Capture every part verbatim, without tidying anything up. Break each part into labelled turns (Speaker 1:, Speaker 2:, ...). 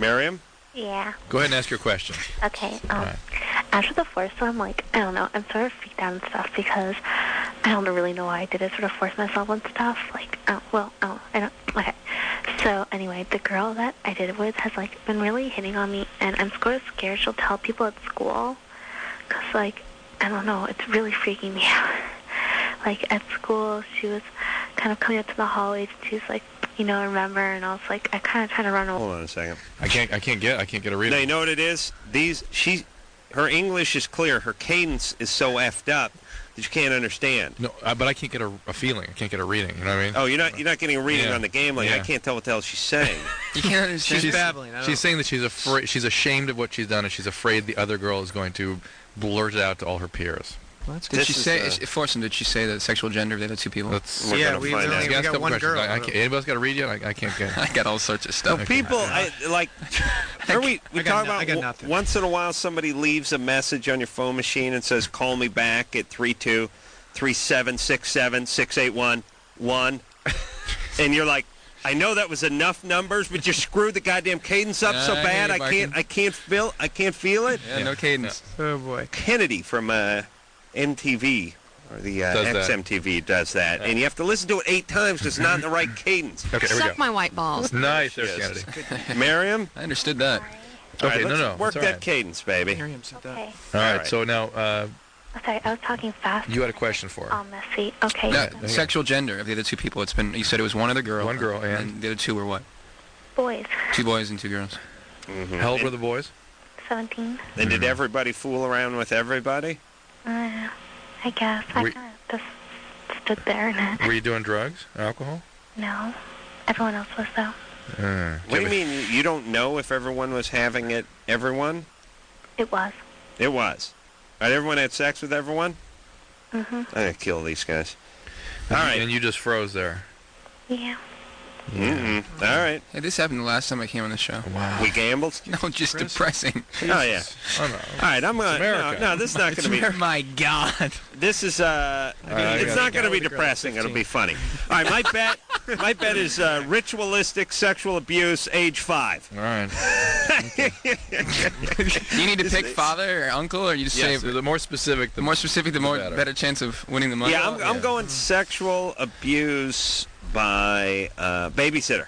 Speaker 1: Miriam?
Speaker 2: Yeah.
Speaker 3: Go ahead and ask your question.
Speaker 2: Okay. Um,
Speaker 3: All right.
Speaker 2: After the first one, like, I don't know, I'm sort of freaked out and stuff because I don't really know why I did it, sort of force myself on stuff. Like, oh, well, oh, I don't, okay. So, anyway, the girl that I did it with has, like, been really hitting on me, and I'm sort of scared she'll tell people at school because, like, I don't know, it's really freaking me out. Like, at school, she was kind of coming up to the hallways, and she was like, you know, remember, and I was like, I kind of trying to run away.
Speaker 1: Hold on a second.
Speaker 3: I can't. I can't get. I can't get a reading.
Speaker 1: Now, you know what it is? These, she, her English is clear. Her cadence is so effed up that you can't understand.
Speaker 3: No, uh, but I can't get a, a feeling. I can't get a reading. You know what I mean?
Speaker 1: Oh, you're not you're not getting a reading
Speaker 3: Yeah.
Speaker 1: on the game. Like
Speaker 3: Yeah.
Speaker 1: I can't tell what the hell she's saying.
Speaker 4: You can't understand.
Speaker 3: She's
Speaker 5: babbling, I don't
Speaker 3: She's
Speaker 5: know.
Speaker 3: saying that she's afraid. She's ashamed of what she's done, and she's afraid the other girl is going to blurt it out to all her peers.
Speaker 5: Well, that's
Speaker 4: Did
Speaker 1: This
Speaker 4: she
Speaker 1: is,
Speaker 4: say?
Speaker 1: uh,
Speaker 4: is- Force him. Did she say the sexual gender of the other two people?
Speaker 3: Let's.
Speaker 1: We're
Speaker 5: Yeah,
Speaker 1: gonna
Speaker 5: we
Speaker 1: find
Speaker 5: only-
Speaker 1: out.
Speaker 3: ask
Speaker 5: we
Speaker 3: a
Speaker 5: got
Speaker 3: couple
Speaker 5: one
Speaker 3: questions.
Speaker 5: girl.
Speaker 3: I, I can't, anybody else got a read yet? I, I can't get.
Speaker 4: I got all sorts of stuff.
Speaker 1: No, people, I, like, are we, we
Speaker 5: I got
Speaker 1: talk
Speaker 5: no- I
Speaker 1: about
Speaker 5: got
Speaker 1: w-
Speaker 5: nothing.
Speaker 1: once in a while somebody leaves a message on your phone machine and says, call me back at three two three seven six seven six eight one one. And you're like, I know that was enough numbers, but you screwed the goddamn cadence up so
Speaker 4: Yeah, I
Speaker 1: bad
Speaker 4: hear
Speaker 1: I
Speaker 4: you,
Speaker 1: can't
Speaker 4: Barkin.
Speaker 1: I can't feel I can't feel it.
Speaker 4: Yeah, no cadence.
Speaker 5: Oh, boy.
Speaker 1: Kennedy from uh, M T V or the uh,
Speaker 3: Does that.
Speaker 1: X M T V does that, and you have to listen to it eight times because it's not in the right cadence.
Speaker 3: Okay, here we
Speaker 6: Suck
Speaker 3: go.
Speaker 6: my white balls.
Speaker 3: Nice, there's
Speaker 1: Yes.
Speaker 3: Kennedy.
Speaker 1: Miriam,
Speaker 4: I understood that.
Speaker 1: all
Speaker 3: Okay,
Speaker 1: right,
Speaker 3: no,
Speaker 1: let's
Speaker 3: no,
Speaker 1: work
Speaker 3: it's all
Speaker 1: that
Speaker 3: right.
Speaker 1: cadence, baby.
Speaker 5: Miriam said that.
Speaker 2: Okay.
Speaker 3: All right,
Speaker 1: All right.
Speaker 3: so now uh,
Speaker 2: Oh, sorry, I was talking fast.
Speaker 3: you had a question for her.
Speaker 2: All messy. Okay.
Speaker 4: No,
Speaker 3: yeah.
Speaker 4: sexual gender of the other two people. It's been. You said it was one other girl.
Speaker 3: One girl, and?
Speaker 4: the other two were what?
Speaker 2: Boys.
Speaker 4: Two boys and two girls.
Speaker 1: Mhm.
Speaker 3: How old were the boys?
Speaker 2: seventeen.
Speaker 1: And did everybody fool around with everybody?
Speaker 2: Uh, I guess. I
Speaker 3: We-
Speaker 2: kind of just stood there and
Speaker 3: Were you doing drugs, alcohol?
Speaker 2: no. Everyone else was, though.
Speaker 3: Uh,
Speaker 1: What do you mean you don't know if everyone was having it? Everyone?
Speaker 2: It was.
Speaker 1: It was. All right, everyone had sex with everyone?
Speaker 2: Mm-hmm.
Speaker 1: I'm going to kill these guys. All right.
Speaker 3: And you just froze there.
Speaker 2: Yeah.
Speaker 1: Mm-mm. All right.
Speaker 4: Hey, this happened the last time I came on the show.
Speaker 3: Wow.
Speaker 1: We gambled?
Speaker 4: No, just
Speaker 5: Chris?
Speaker 4: depressing.
Speaker 1: Oh, yeah.
Speaker 3: Oh, no.
Speaker 1: All right, I'm going to... No,
Speaker 3: America.
Speaker 1: no, this is not going to be...
Speaker 4: Oh my God.
Speaker 1: This is, uh...
Speaker 3: All right, I
Speaker 1: it's
Speaker 3: got
Speaker 1: not
Speaker 3: it.
Speaker 1: going to be
Speaker 5: With a girl,
Speaker 1: depressing. It'll
Speaker 5: fifteen.
Speaker 1: be funny. All right, my bet... My bet is uh, ritualistic sexual abuse, age five.
Speaker 3: All right.
Speaker 4: Do you need to pick father or uncle, or you just
Speaker 3: Yes,
Speaker 4: say
Speaker 3: the more specific, the
Speaker 4: the more specific, the more
Speaker 3: better.
Speaker 4: better chance of winning the money?
Speaker 1: Yeah, I'm, I'm
Speaker 3: yeah.
Speaker 1: going sexual abuse by uh, babysitter.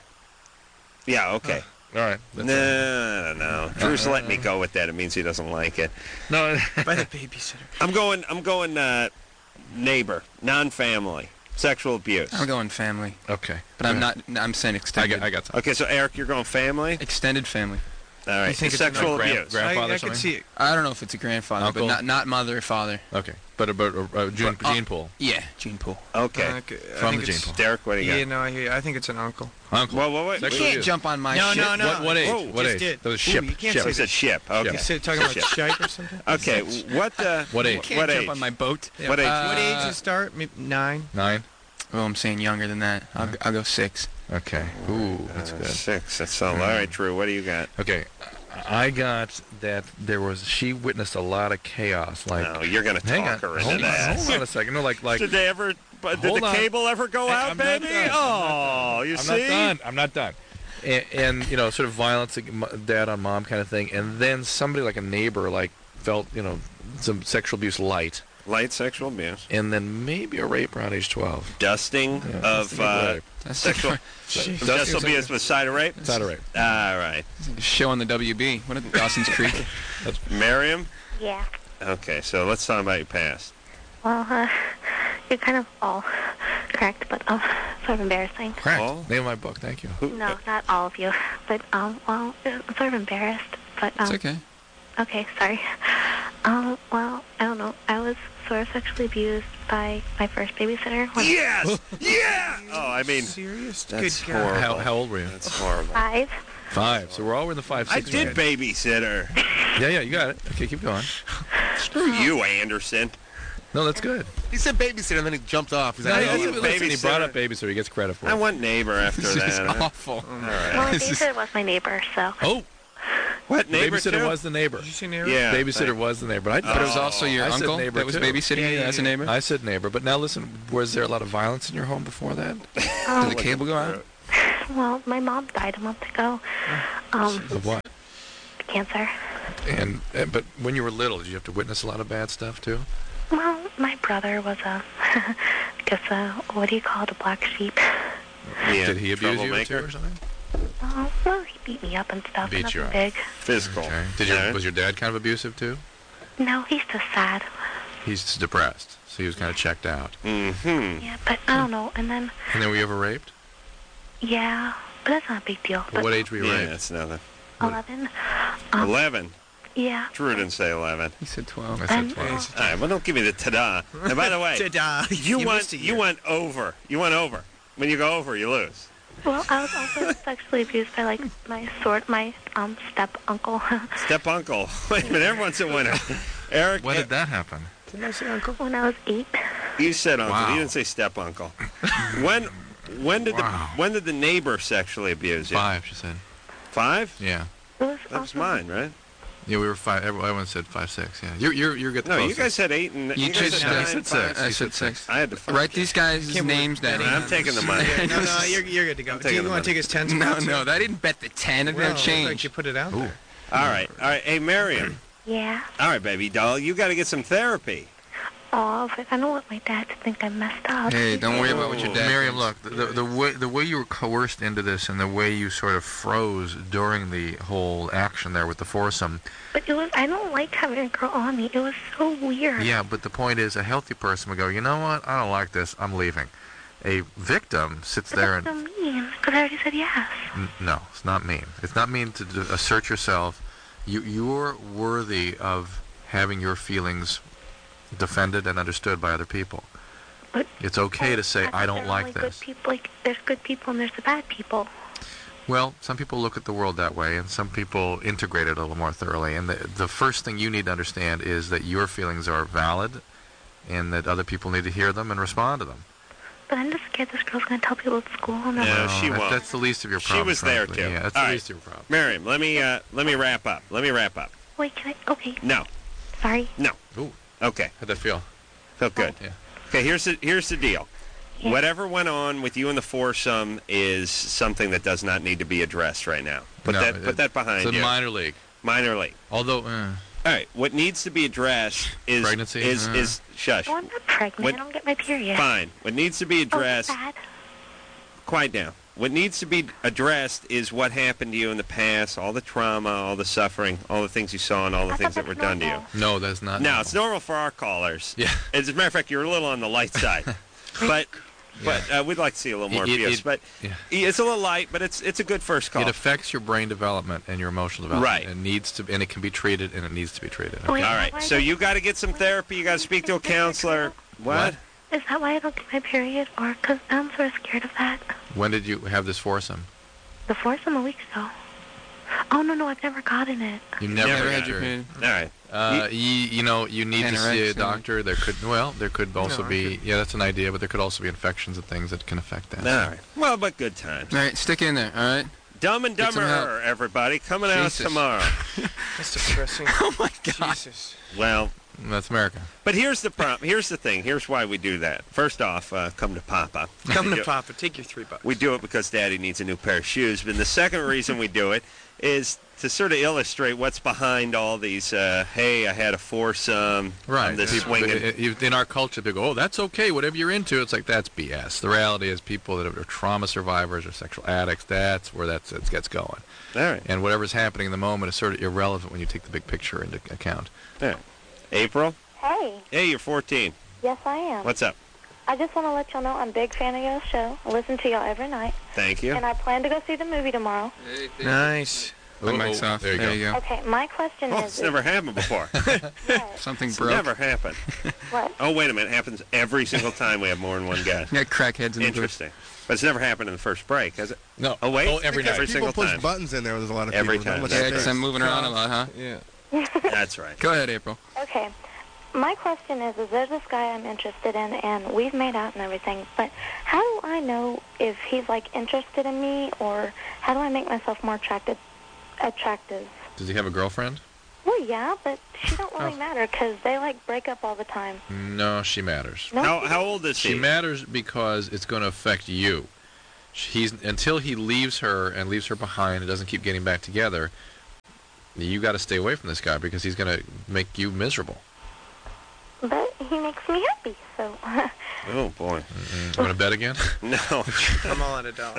Speaker 1: Yeah, okay.
Speaker 3: All right. That's all.
Speaker 1: No, no, no. Drew's letting me go with that. It means he doesn't like it.
Speaker 3: No.
Speaker 5: By the babysitter.
Speaker 1: I'm going. I'm going. Uh, neighbor, non-family, sexual abuse.
Speaker 4: I'm going family,
Speaker 3: Okay.
Speaker 4: but I'm
Speaker 3: Go
Speaker 4: not. I'm saying
Speaker 3: ahead. I
Speaker 4: extended.
Speaker 3: got. I got. Some.
Speaker 1: Okay, so Eric, you're going family.
Speaker 4: Extended family.
Speaker 1: All right.
Speaker 5: You think it's
Speaker 1: sexual
Speaker 5: another
Speaker 1: abuse.
Speaker 3: grand- Grandfather
Speaker 5: I, I
Speaker 3: or
Speaker 5: could
Speaker 3: something?
Speaker 5: see it.
Speaker 4: I don't know if it's a grandfather,
Speaker 3: Uncle?
Speaker 4: but not not mother or father.
Speaker 3: Okay. But but uh, uh, gene,
Speaker 4: Uh,
Speaker 3: gene pool
Speaker 4: Yeah, gene pool.
Speaker 1: Okay.
Speaker 5: Uh, okay, I
Speaker 3: from
Speaker 5: think
Speaker 3: the gene
Speaker 5: it's-
Speaker 3: pool.
Speaker 1: Derek, what do you
Speaker 5: Yeah,
Speaker 1: got?
Speaker 5: no, I hear you. I think it's an uncle.
Speaker 3: Uncle.
Speaker 1: Well, well, wait.
Speaker 3: Sexual
Speaker 4: You can't
Speaker 3: abuse.
Speaker 4: jump on my
Speaker 5: No,
Speaker 4: shit.
Speaker 5: no, no.
Speaker 3: What, what age?
Speaker 5: Whoa,
Speaker 3: what
Speaker 5: just
Speaker 3: age?
Speaker 5: did.
Speaker 3: That was
Speaker 5: Ooh,
Speaker 3: ship.
Speaker 5: you can't
Speaker 3: ship.
Speaker 1: He said ship. Okay.
Speaker 5: You said talking about
Speaker 1: Ship.
Speaker 5: shite or something?
Speaker 1: Okay. What? Uh,
Speaker 3: What age?
Speaker 1: What
Speaker 4: Can't
Speaker 1: age?
Speaker 4: jump on my boat.
Speaker 5: Yeah.
Speaker 1: What age?
Speaker 4: Uh,
Speaker 5: What age to start? Maybe nine?
Speaker 3: Nine.
Speaker 4: Well, I'm saying younger than that. I'll, I'll go six.
Speaker 3: Okay. Ooh, that's
Speaker 1: Uh,
Speaker 3: good.
Speaker 1: Six. That's all. All right, Drew. What do you got?
Speaker 3: Okay. I got that there was. She witnessed a lot of chaos. Like.
Speaker 1: No, you're going to
Speaker 3: Hang
Speaker 1: talk
Speaker 3: on.
Speaker 1: her into
Speaker 3: Hold on.
Speaker 1: that.
Speaker 3: Hold on a second. No, like like.
Speaker 1: Did they ever? But did
Speaker 3: Hold
Speaker 1: the
Speaker 3: on.
Speaker 1: cable ever go
Speaker 3: Hey,
Speaker 1: out,
Speaker 3: I'm not
Speaker 1: baby?
Speaker 3: done. I'm
Speaker 1: Oh, you
Speaker 3: I'm
Speaker 1: see?
Speaker 3: not done. I'm not done. And, and you know, sort of violence, like m- dad on mom kind of thing. And then somebody like a neighbor, like felt you know some sexual abuse light,
Speaker 1: Light sexual abuse.
Speaker 3: and then maybe a rape around age twelve.
Speaker 1: Dusting
Speaker 3: Yeah,
Speaker 1: of
Speaker 3: that's
Speaker 1: uh,
Speaker 3: rape.
Speaker 4: That's
Speaker 1: sexual.
Speaker 3: Dusting
Speaker 1: Sexual
Speaker 3: of
Speaker 1: abuse with side of rape.
Speaker 3: Side of rape.
Speaker 1: All right.
Speaker 4: a show on the W B. What at Dawson's Creek?
Speaker 1: Miriam?
Speaker 2: Yeah.
Speaker 1: Okay, so let's talk about your past.
Speaker 2: Well, uh, you're kind of all correct, but um, sort of embarrassing.
Speaker 3: Correct.
Speaker 1: Oh.
Speaker 3: Name of my book. Thank you.
Speaker 2: No, not all of you, but um, well, I'm sort of embarrassed. But um,
Speaker 4: It's okay.
Speaker 2: okay, sorry. Um, well, I don't know. I was sort of sexually abused by my first babysitter when
Speaker 1: Yes! Yeah! Oh, I mean,
Speaker 5: Serious?
Speaker 1: that's
Speaker 5: Good God.
Speaker 1: horrible.
Speaker 3: How, how old were you?
Speaker 1: That's horrible.
Speaker 2: five.
Speaker 3: Five. So we're all in the five,
Speaker 1: I
Speaker 3: six.
Speaker 1: did
Speaker 3: range.
Speaker 1: babysit her.
Speaker 3: Yeah, yeah, you got it. Okay, keep going.
Speaker 1: Screw you, Anderson.
Speaker 3: No, that's good.
Speaker 7: He said babysitter, and then he jumped off. He's
Speaker 3: No,
Speaker 7: like,
Speaker 1: yeah,
Speaker 7: "Oh,
Speaker 1: yeah.
Speaker 3: he, listen, he brought
Speaker 1: babysitter.
Speaker 3: up babysitter. He gets credit for
Speaker 1: I
Speaker 3: it.
Speaker 1: want neighbor after
Speaker 4: This is
Speaker 1: that.
Speaker 4: awful.
Speaker 1: All
Speaker 2: Well,
Speaker 1: right.
Speaker 2: my
Speaker 4: This is-
Speaker 2: babysitter was my neighbor, so.
Speaker 3: Oh,
Speaker 1: What, neighbor
Speaker 3: babysitter
Speaker 1: too?
Speaker 3: was the neighbor.
Speaker 5: Did you say neighbor?
Speaker 1: Yeah.
Speaker 3: Babysitter
Speaker 1: thank-
Speaker 3: was the neighbor. I,
Speaker 4: But it was also your
Speaker 3: I said
Speaker 4: uncle
Speaker 3: neighbor
Speaker 4: that was
Speaker 3: too.
Speaker 4: babysitting
Speaker 5: Yeah,
Speaker 4: you
Speaker 5: yeah,
Speaker 4: as a
Speaker 5: yeah.
Speaker 4: neighbor?
Speaker 3: I said neighbor, but now listen, was there a lot of violence in your home before that?
Speaker 4: Did the cable go out?
Speaker 2: Well, my mom died a month ago. Um,
Speaker 3: Of what?
Speaker 2: cancer.
Speaker 3: And, and but when you were little, did you have to witness a lot of bad stuff too?
Speaker 2: Well, my brother was a, I guess a, what do you call it, a black sheep.
Speaker 1: Yeah,
Speaker 3: Did he abuse you
Speaker 1: troublemaker?
Speaker 3: too or something?
Speaker 2: Oh, well, he beat me up and stuff.
Speaker 3: Beat
Speaker 2: nothing
Speaker 3: you up.
Speaker 2: big.
Speaker 1: Physical.
Speaker 3: Okay. Did your
Speaker 1: All right.
Speaker 3: was your dad kind of abusive too?
Speaker 2: No, he's just sad.
Speaker 3: He's depressed, so he was kind of checked out.
Speaker 1: Mm-hmm.
Speaker 2: Yeah, but I don't know. And then,
Speaker 3: And then were you ever raped?
Speaker 2: yeah, but that's not a big deal.
Speaker 3: At
Speaker 2: But
Speaker 3: what age were you
Speaker 1: Yeah,
Speaker 3: raped?
Speaker 1: that's nothing.
Speaker 2: eleven. Um,
Speaker 1: Eleven.
Speaker 2: Yeah.
Speaker 1: Drew didn't say eleven.
Speaker 4: He said twelve.
Speaker 3: I said
Speaker 2: And-
Speaker 3: twelve.
Speaker 1: All right, well, don't give me the ta-da. And by the way,
Speaker 5: Ta-da.
Speaker 1: you,
Speaker 5: You
Speaker 1: went
Speaker 5: missed a
Speaker 1: you
Speaker 5: year.
Speaker 1: went over. You went over. When you go over, you lose.
Speaker 2: Well, I was also sexually abused by like my sort, my um step uncle.
Speaker 1: Step uncle. Wait a minute, everyone's a winner. Eric,
Speaker 3: When did that happen?
Speaker 5: Didn't I say uncle?
Speaker 2: when I was eight.
Speaker 1: you said uncle.
Speaker 3: Wow.
Speaker 1: You didn't say step uncle. when when did
Speaker 3: Wow.
Speaker 1: the when did the neighbor sexually abuse you?
Speaker 3: Five, she said.
Speaker 1: Five?
Speaker 3: Yeah.
Speaker 2: It was
Speaker 1: That was
Speaker 2: also-
Speaker 1: mine, right?
Speaker 3: Yeah, we were five. Everyone said five, six. Yeah. You're you're you're good.
Speaker 1: No, you
Speaker 3: closest.
Speaker 1: guys said eight and
Speaker 4: You
Speaker 1: you guys
Speaker 4: said
Speaker 1: said
Speaker 4: I
Speaker 1: nine.
Speaker 3: said
Speaker 1: five.
Speaker 3: six.
Speaker 4: I
Speaker 3: You
Speaker 4: said
Speaker 3: said
Speaker 4: six.
Speaker 1: I had to find
Speaker 4: Write
Speaker 1: you.
Speaker 4: these guys'
Speaker 5: Can't
Speaker 4: names
Speaker 5: believe-
Speaker 4: down.
Speaker 1: I'm taking the money.
Speaker 5: No, no, you're, you're good to go.
Speaker 1: I'm
Speaker 5: Do
Speaker 1: taking
Speaker 5: you
Speaker 1: the
Speaker 5: want to
Speaker 1: money.
Speaker 5: take his ten
Speaker 4: No,
Speaker 5: spots?
Speaker 4: no, that didn't bet the ten. It
Speaker 5: Well,
Speaker 4: never
Speaker 5: it looked like
Speaker 4: changed.
Speaker 5: you put it out
Speaker 3: Ooh.
Speaker 5: there.
Speaker 1: All right, all right. Hey, Miriam.
Speaker 2: Yeah.
Speaker 1: All right, baby doll. You got to get some therapy.
Speaker 2: Oh, but I don't want my dad to think I messed up.
Speaker 4: Hey, don't worry about what your dad
Speaker 3: Miriam,
Speaker 4: thinks.
Speaker 3: look, the, the way the way you were coerced into this, and the way you sort of froze during the whole action there with the foursome.
Speaker 2: But it was, I don't like having a girl on me. It was so weird.
Speaker 3: Yeah, but the point is, a healthy person would go, you know what? I don't like this. I'm leaving. A victim sits
Speaker 2: But
Speaker 3: there
Speaker 2: that's
Speaker 3: and
Speaker 2: so mean, because I already said yes.
Speaker 3: N- no, it's not mean. It's not mean to d- assert yourself. You you're worthy of having your feelings defended and understood by other people.
Speaker 2: But
Speaker 3: It's okay to say, I don't
Speaker 2: there are
Speaker 3: like
Speaker 2: only
Speaker 3: this.
Speaker 2: Good people, like, there's good people and there's the bad people.
Speaker 3: Well, some people look at the world that way, and some people integrate it a little more thoroughly. And the, the first thing you need to understand is that your feelings are valid, and that other people need to hear them and respond to them.
Speaker 2: But I'm just scared this girl's going to tell people at school. And I'm
Speaker 1: No,
Speaker 2: like,
Speaker 1: she
Speaker 3: that-
Speaker 1: won't.
Speaker 3: That's the least of your
Speaker 1: She
Speaker 3: problems.
Speaker 1: was there,
Speaker 3: frankly.
Speaker 1: too.
Speaker 3: Yeah, that's
Speaker 1: All
Speaker 3: the
Speaker 1: right.
Speaker 3: least of your problems.
Speaker 1: Miriam, let me uh, let me wrap up. Let me wrap up.
Speaker 2: wait, can I? Okay,
Speaker 1: No,
Speaker 2: sorry.
Speaker 1: no.
Speaker 3: Ooh,
Speaker 1: Okay,
Speaker 3: how'd that feel?
Speaker 1: felt good.
Speaker 3: Yeah.
Speaker 1: Okay, here's the here's the deal.
Speaker 2: Yeah.
Speaker 1: Whatever went on with you and the foursome is something that does not need to be addressed right now. Put
Speaker 3: No,
Speaker 1: that
Speaker 3: it-
Speaker 1: put that behind
Speaker 3: It's a
Speaker 1: you.
Speaker 3: minor league.
Speaker 1: Minor league.
Speaker 3: Although, uh,
Speaker 1: All right. What needs to be addressed is
Speaker 3: Pregnancy?
Speaker 1: is
Speaker 3: Uh.
Speaker 1: is shush.
Speaker 2: Oh, I'm not pregnant.
Speaker 1: What-
Speaker 2: I don't get my period.
Speaker 1: Fine. What needs to be
Speaker 2: Oh,
Speaker 1: addressed.
Speaker 2: that's bad.
Speaker 1: Quiet down. What needs to be addressed is what happened to you in the past, all the trauma, all the suffering, all the things you saw, and all the
Speaker 2: I
Speaker 1: things
Speaker 2: thought
Speaker 1: that were
Speaker 2: that's
Speaker 1: done to you.
Speaker 2: normal.
Speaker 3: no, that's not.
Speaker 1: No,
Speaker 3: normal.
Speaker 1: it's normal for our callers.
Speaker 3: Yeah.
Speaker 1: As a matter of fact, you're a little on the light side, but but uh, we'd like to see a little more
Speaker 3: It- it-
Speaker 1: abuse.
Speaker 3: it-
Speaker 1: But
Speaker 3: yeah.
Speaker 1: it's a little light, but it's it's a good first call.
Speaker 3: It affects your brain development and your emotional development.
Speaker 1: Right.
Speaker 3: It needs to, and it can be treated, and it needs to be treated.
Speaker 2: Wait,
Speaker 1: All
Speaker 2: is
Speaker 1: right,
Speaker 2: that why
Speaker 1: so
Speaker 2: I
Speaker 1: you
Speaker 2: don't-
Speaker 1: got to get some therapy. You got to speak to a counselor. What?
Speaker 2: Is that why I don't get my period? Or because I'm sort of scared of that.
Speaker 3: When did you have this foursome?
Speaker 2: The foursome a week ago. Oh, no, no, I've never gotten it.
Speaker 3: You never,
Speaker 1: Never
Speaker 3: got
Speaker 4: had your
Speaker 3: period.
Speaker 4: period.
Speaker 1: All right.
Speaker 3: Uh, you, you know, you need to see a
Speaker 4: Anorexia.
Speaker 3: doctor. There could, well, there could also
Speaker 5: I
Speaker 3: be, yeah, that's an idea, but there could also be infections and things that can affect that.
Speaker 1: All right. Well, but good times.
Speaker 4: All right, stick in there, all right?
Speaker 1: Dumb and
Speaker 4: Get some help.
Speaker 1: Dumber, everybody, coming out
Speaker 4: Jesus.
Speaker 1: tomorrow.
Speaker 5: That's depressing.
Speaker 4: Oh, my God.
Speaker 5: Jesus.
Speaker 1: Well,
Speaker 3: That's America.
Speaker 1: but here's the problem. Here's the thing. Here's why we do that. First off, uh, come to Papa.
Speaker 5: Come
Speaker 1: We
Speaker 5: to
Speaker 1: do-
Speaker 5: Papa. Take your three bucks.
Speaker 1: We do it because Daddy needs a new pair of shoes. But the second reason we do it is to sort of illustrate what's behind all these. Uh, hey, I had a foursome.
Speaker 3: Right.
Speaker 1: I'm this
Speaker 3: People-
Speaker 1: swinging.
Speaker 3: i- i- in our culture, they go, oh, that's okay, whatever you're into. It's like, that's B S. The reality is people that are trauma survivors or sexual addicts, that's where that's, it gets going.
Speaker 1: All right.
Speaker 3: And whatever's happening in the moment is sort of irrelevant when you take the big picture into account.
Speaker 1: All right. April?
Speaker 2: Hey,
Speaker 1: Hey, you're fourteen.
Speaker 2: yes, I am.
Speaker 1: What's up?
Speaker 2: I just want to let y'all know I'm a big fan of y'all's show. I listen to y'all every night.
Speaker 1: Thank you.
Speaker 2: And I plan to go see the movie tomorrow.
Speaker 5: Nice.
Speaker 4: My
Speaker 3: Oh,
Speaker 4: mic's off.
Speaker 3: there you
Speaker 4: There you go.
Speaker 2: Okay, my question
Speaker 1: Oh,
Speaker 2: is...
Speaker 1: it's never happened before.
Speaker 2: What?
Speaker 4: Something
Speaker 1: It's
Speaker 4: broke.
Speaker 1: never happened.
Speaker 2: What?
Speaker 1: Oh, wait a minute. It happens every single time we have more than one guest.
Speaker 4: You got crackheads in the booth.
Speaker 1: Interesting. But it's never happened in the first break, has it?
Speaker 3: No.
Speaker 1: Oh, wait.
Speaker 3: Oh, every
Speaker 1: Because
Speaker 3: night.
Speaker 1: every
Speaker 7: People
Speaker 1: single
Speaker 7: push
Speaker 1: time.
Speaker 7: buttons in there. There's a lot of
Speaker 1: Every
Speaker 7: people. Not
Speaker 1: time.
Speaker 7: much
Speaker 1: That's
Speaker 4: Yeah,
Speaker 1: right.
Speaker 4: because I'm moving around a lot, huh?
Speaker 7: Yeah.
Speaker 1: That's right.
Speaker 4: Go ahead, April.
Speaker 2: Okay. My question is, is there's this guy I'm interested in, and we've made out and everything, but how do I know if he's, like, interested in me, or how do I make myself more attractive? attractive?
Speaker 3: Does he have a girlfriend?
Speaker 2: Well, yeah, but she don't really
Speaker 3: Oh.
Speaker 2: matter, because they, like, break up all the time.
Speaker 3: No, she matters.
Speaker 2: No,
Speaker 1: How,
Speaker 2: she
Speaker 1: how old is
Speaker 3: She
Speaker 1: he?
Speaker 3: matters because it's going to affect you. He's until he leaves her and leaves her behind and doesn't keep getting back together. You got to stay away from this guy because he's going to make you miserable.
Speaker 2: But he makes me happy, so.
Speaker 1: Oh, boy.
Speaker 3: Mm-mm. Want to bet again?
Speaker 1: No.
Speaker 5: I'm all at a dollar.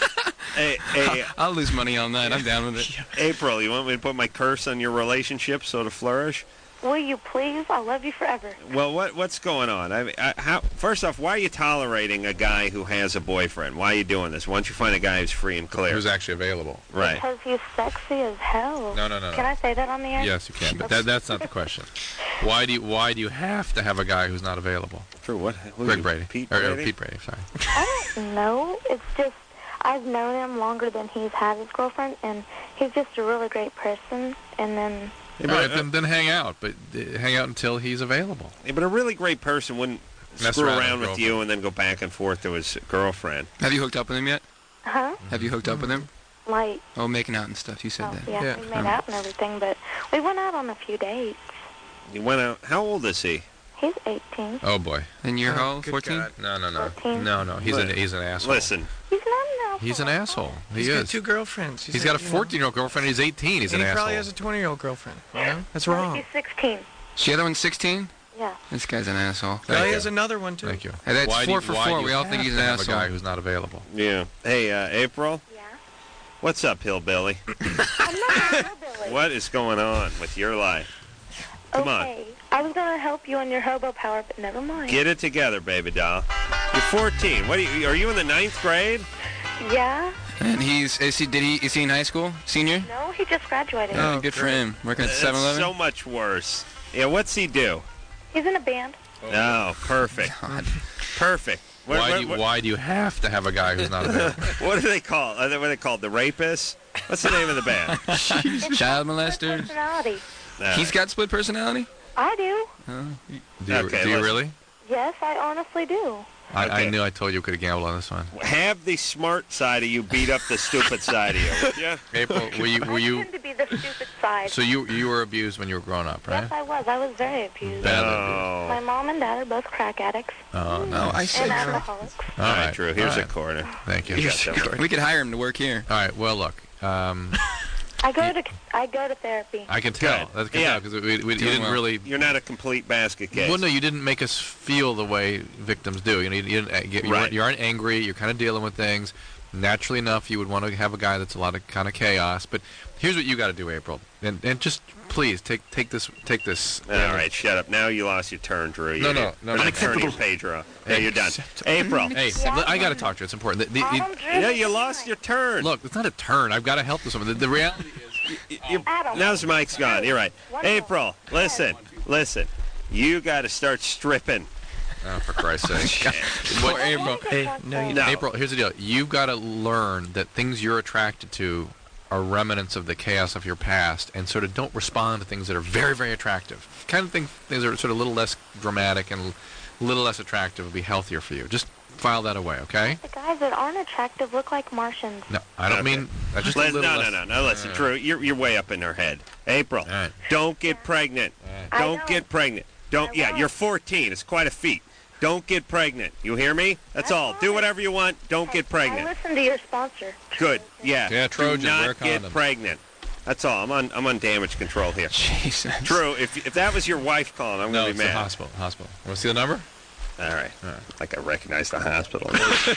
Speaker 1: Hey, hey,
Speaker 4: I'll lose money on that. I'm down with it.
Speaker 1: April, you want me to put my curse on your relationship so to flourish?
Speaker 2: Will you please? I love you forever.
Speaker 1: Well, what what's going on? I, mean, I how first off, why are you tolerating a guy who has a boyfriend? Why are you doing this? Why don't you find a guy who's free and clear?
Speaker 3: Who's actually available?
Speaker 1: Right.
Speaker 2: Because he's sexy as hell.
Speaker 3: No, no, no, no.
Speaker 2: Can I say that on the air?
Speaker 3: Yes, you can, but that, that's not the question. Why do you Why do you have to have a guy who's not available?
Speaker 1: For what? Who
Speaker 3: Greg
Speaker 1: you-
Speaker 3: Brady.
Speaker 1: Pete
Speaker 3: or,
Speaker 1: Brady?
Speaker 3: Or Pete Brady. Sorry.
Speaker 2: I don't know. It's just I've known him longer than he's had his girlfriend, and he's just a really great person. And then
Speaker 1: Yeah,
Speaker 3: All
Speaker 1: but,
Speaker 3: right,
Speaker 1: uh,
Speaker 3: then, then hang out, but uh, hang out until he's available.
Speaker 1: yeah, but a really great person wouldn't
Speaker 3: Mess
Speaker 1: screw
Speaker 3: around
Speaker 1: around
Speaker 3: with
Speaker 1: with you and then go back and forth to his girlfriend.
Speaker 4: Have you hooked up with him yet?
Speaker 2: huh?
Speaker 4: Have you hooked up with him?
Speaker 2: Like,
Speaker 4: Oh, making out and stuff. You said
Speaker 2: oh,
Speaker 4: that.
Speaker 2: yeah,
Speaker 5: Yeah.
Speaker 2: we made out and everything, but we went out on a few dates.
Speaker 1: You went out. How old is he?
Speaker 2: He's eighteen.
Speaker 3: Oh boy.
Speaker 4: And you're
Speaker 5: Oh,
Speaker 4: how old?
Speaker 5: good
Speaker 4: fourteen?
Speaker 5: God.
Speaker 3: No, no, no,
Speaker 2: fourteen.
Speaker 3: no, no. He's an
Speaker 1: Li-
Speaker 3: he's an asshole.
Speaker 1: Listen,
Speaker 2: He's not an asshole.
Speaker 3: He's an asshole. He
Speaker 5: He's
Speaker 3: is.
Speaker 5: got two girlfriends.
Speaker 3: He's got a
Speaker 5: you know.
Speaker 3: fourteen-year-old girlfriend. And he's eighteen. He's
Speaker 5: And
Speaker 3: an
Speaker 5: he
Speaker 3: asshole.
Speaker 5: probably has a twenty-year-old girlfriend. You know? That's
Speaker 2: No,
Speaker 5: wrong.
Speaker 2: He's sixteen.
Speaker 4: The other one's sixteen?
Speaker 2: Yeah.
Speaker 4: This guy's an asshole.
Speaker 3: Thank
Speaker 5: Probably
Speaker 3: you.
Speaker 5: has another one, too.
Speaker 3: Thank you.
Speaker 4: Hey, that's
Speaker 3: Why do
Speaker 4: four
Speaker 3: you-
Speaker 4: for
Speaker 3: why
Speaker 4: four.
Speaker 3: do
Speaker 4: We
Speaker 3: you
Speaker 4: all think
Speaker 3: have
Speaker 4: he's
Speaker 3: to
Speaker 4: an
Speaker 3: have
Speaker 4: asshole.
Speaker 3: a guy who's not available.
Speaker 1: yeah. Hey, uh, April,
Speaker 2: Yeah.
Speaker 1: what's up, hillbilly?
Speaker 2: I'm not a hillbilly.
Speaker 1: What is going on with your life? Come on.
Speaker 2: Okay. I was going to help you on your hobo power, but never mind.
Speaker 1: Get it together, baby doll. You're fourteen. What are you? Are you in the ninth grade?
Speaker 2: Yeah?
Speaker 4: And he's is he did he is he in high school? Senior?
Speaker 2: No, he just graduated.
Speaker 4: Oh,
Speaker 5: Oh,
Speaker 4: good for
Speaker 5: great.
Speaker 4: him. Working at
Speaker 1: That's
Speaker 4: seven eleven?
Speaker 1: so much worse. Yeah. What's he do?
Speaker 2: He's in a band.
Speaker 1: Oh, perfect.
Speaker 4: God.
Speaker 1: Perfect. What,
Speaker 3: Why
Speaker 1: what-
Speaker 3: do you,
Speaker 1: what-
Speaker 3: Why do you have to have a guy who's not available?
Speaker 1: what do they call? Are they, what are they called? The rapists? What's the name of the band?
Speaker 2: It's
Speaker 4: Child
Speaker 2: split
Speaker 4: molester.
Speaker 2: personality.
Speaker 1: All
Speaker 4: He's
Speaker 1: right.
Speaker 4: got split personality?
Speaker 2: I do.
Speaker 3: Do you,
Speaker 1: Okay,
Speaker 3: do you
Speaker 1: listen.
Speaker 3: really?
Speaker 2: Yes, I honestly do.
Speaker 3: I, I
Speaker 1: Okay.
Speaker 3: knew I told you could have gambled on this one.
Speaker 1: Have the smart side of you beat up the stupid side of you. Yeah.
Speaker 3: April, were you were
Speaker 2: I
Speaker 3: you
Speaker 2: tend to be the stupid side.
Speaker 3: so you you were abused when you were growing up, right?
Speaker 2: Yes, I was. I was very abused.
Speaker 3: Bad
Speaker 2: My
Speaker 1: Oh.
Speaker 2: mom and dad are both crack addicts
Speaker 3: Oh no, I
Speaker 2: and
Speaker 3: said
Speaker 2: alcoholics.
Speaker 3: All
Speaker 1: All right,
Speaker 3: right,
Speaker 1: Drew. Here's
Speaker 3: all
Speaker 1: a
Speaker 3: right.
Speaker 1: quarter.
Speaker 3: Thank you.
Speaker 1: You got that one.
Speaker 4: We could hire him to work here.
Speaker 3: All right. Well, look. Um,
Speaker 2: I go to I go to therapy.
Speaker 3: I can tell.
Speaker 1: Good.
Speaker 3: I can
Speaker 1: Yeah.
Speaker 3: tell because we, we, you
Speaker 4: Doing
Speaker 3: didn't
Speaker 4: well.
Speaker 3: really.
Speaker 1: You're not a complete basket case.
Speaker 3: Well, no, you didn't make us feel the way victims do. You know, you, you didn't. uh, get- You,
Speaker 1: Right.
Speaker 3: aren't, you aren't angry. You're kind of dealing with things. Naturally enough, you would want to have a guy that's a lot of kind of chaos. But here's what you got to do, April, and and just please take take this take this.
Speaker 1: All right, shut up. Now you lost your turn, Drew.
Speaker 3: No,
Speaker 1: You-
Speaker 3: no, no,
Speaker 1: Or
Speaker 3: no.
Speaker 1: the turn of your Pedro. Yeah,
Speaker 3: Hey,
Speaker 1: you're done.
Speaker 3: accept-
Speaker 1: April.
Speaker 3: Hey,
Speaker 2: Yeah.
Speaker 3: I got to talk to you. It's important. The- the-
Speaker 2: Adam,
Speaker 3: it-
Speaker 2: Drew,
Speaker 1: Yeah, you lost your turn.
Speaker 3: look, it's not a turn. I've got to help this woman. The, the reality is,
Speaker 1: You-
Speaker 2: Adam.
Speaker 1: Now's the mic's gone. You're right.
Speaker 2: One
Speaker 1: April, listen, listen. You got to start stripping.
Speaker 3: oh, for Christ's sake.
Speaker 4: Poor April.
Speaker 5: Hey, no, you
Speaker 1: No.
Speaker 3: April, here's the deal. You've got to learn that things you're attracted to are remnants of the chaos of your past, and sort of don't respond to things that are very, very attractive. Kind of think things that are sort of a little less dramatic and a little less attractive would be healthier for you. Just file that away, okay?
Speaker 2: The guys that aren't attractive look like Martians.
Speaker 3: No, I don't
Speaker 1: Okay.
Speaker 3: mean uh, just a
Speaker 1: Let-
Speaker 3: little
Speaker 1: no,
Speaker 3: less.
Speaker 1: no, no, no. Listen, Drew, you're you're way up in her head. April,
Speaker 3: All right.
Speaker 1: don't get pregnant.
Speaker 2: I
Speaker 1: Don't
Speaker 2: know.
Speaker 1: get pregnant. Don't.
Speaker 2: I
Speaker 1: Yeah,
Speaker 2: won't.
Speaker 1: you're fourteen. It's quite a feat. Don't get pregnant. You hear me? That's
Speaker 2: That's
Speaker 1: all. Do
Speaker 2: fine.
Speaker 1: whatever you want. Don't get
Speaker 2: I
Speaker 1: pregnant.
Speaker 2: listen to your sponsor.
Speaker 1: Good. Yeah.
Speaker 3: Yeah, Trojan,
Speaker 1: Do not
Speaker 3: wear a
Speaker 1: get
Speaker 3: condom.
Speaker 1: pregnant. That's all. I'm on. I'm on damage control here.
Speaker 4: Jesus.
Speaker 1: Drew, if if that was your wife calling, I'm
Speaker 3: No,
Speaker 1: gonna
Speaker 3: it's
Speaker 1: be
Speaker 3: the
Speaker 1: mad.
Speaker 3: hospital. Hospital. Want to see the number?
Speaker 1: All right.
Speaker 3: All right.
Speaker 1: Like I recognize the hospital.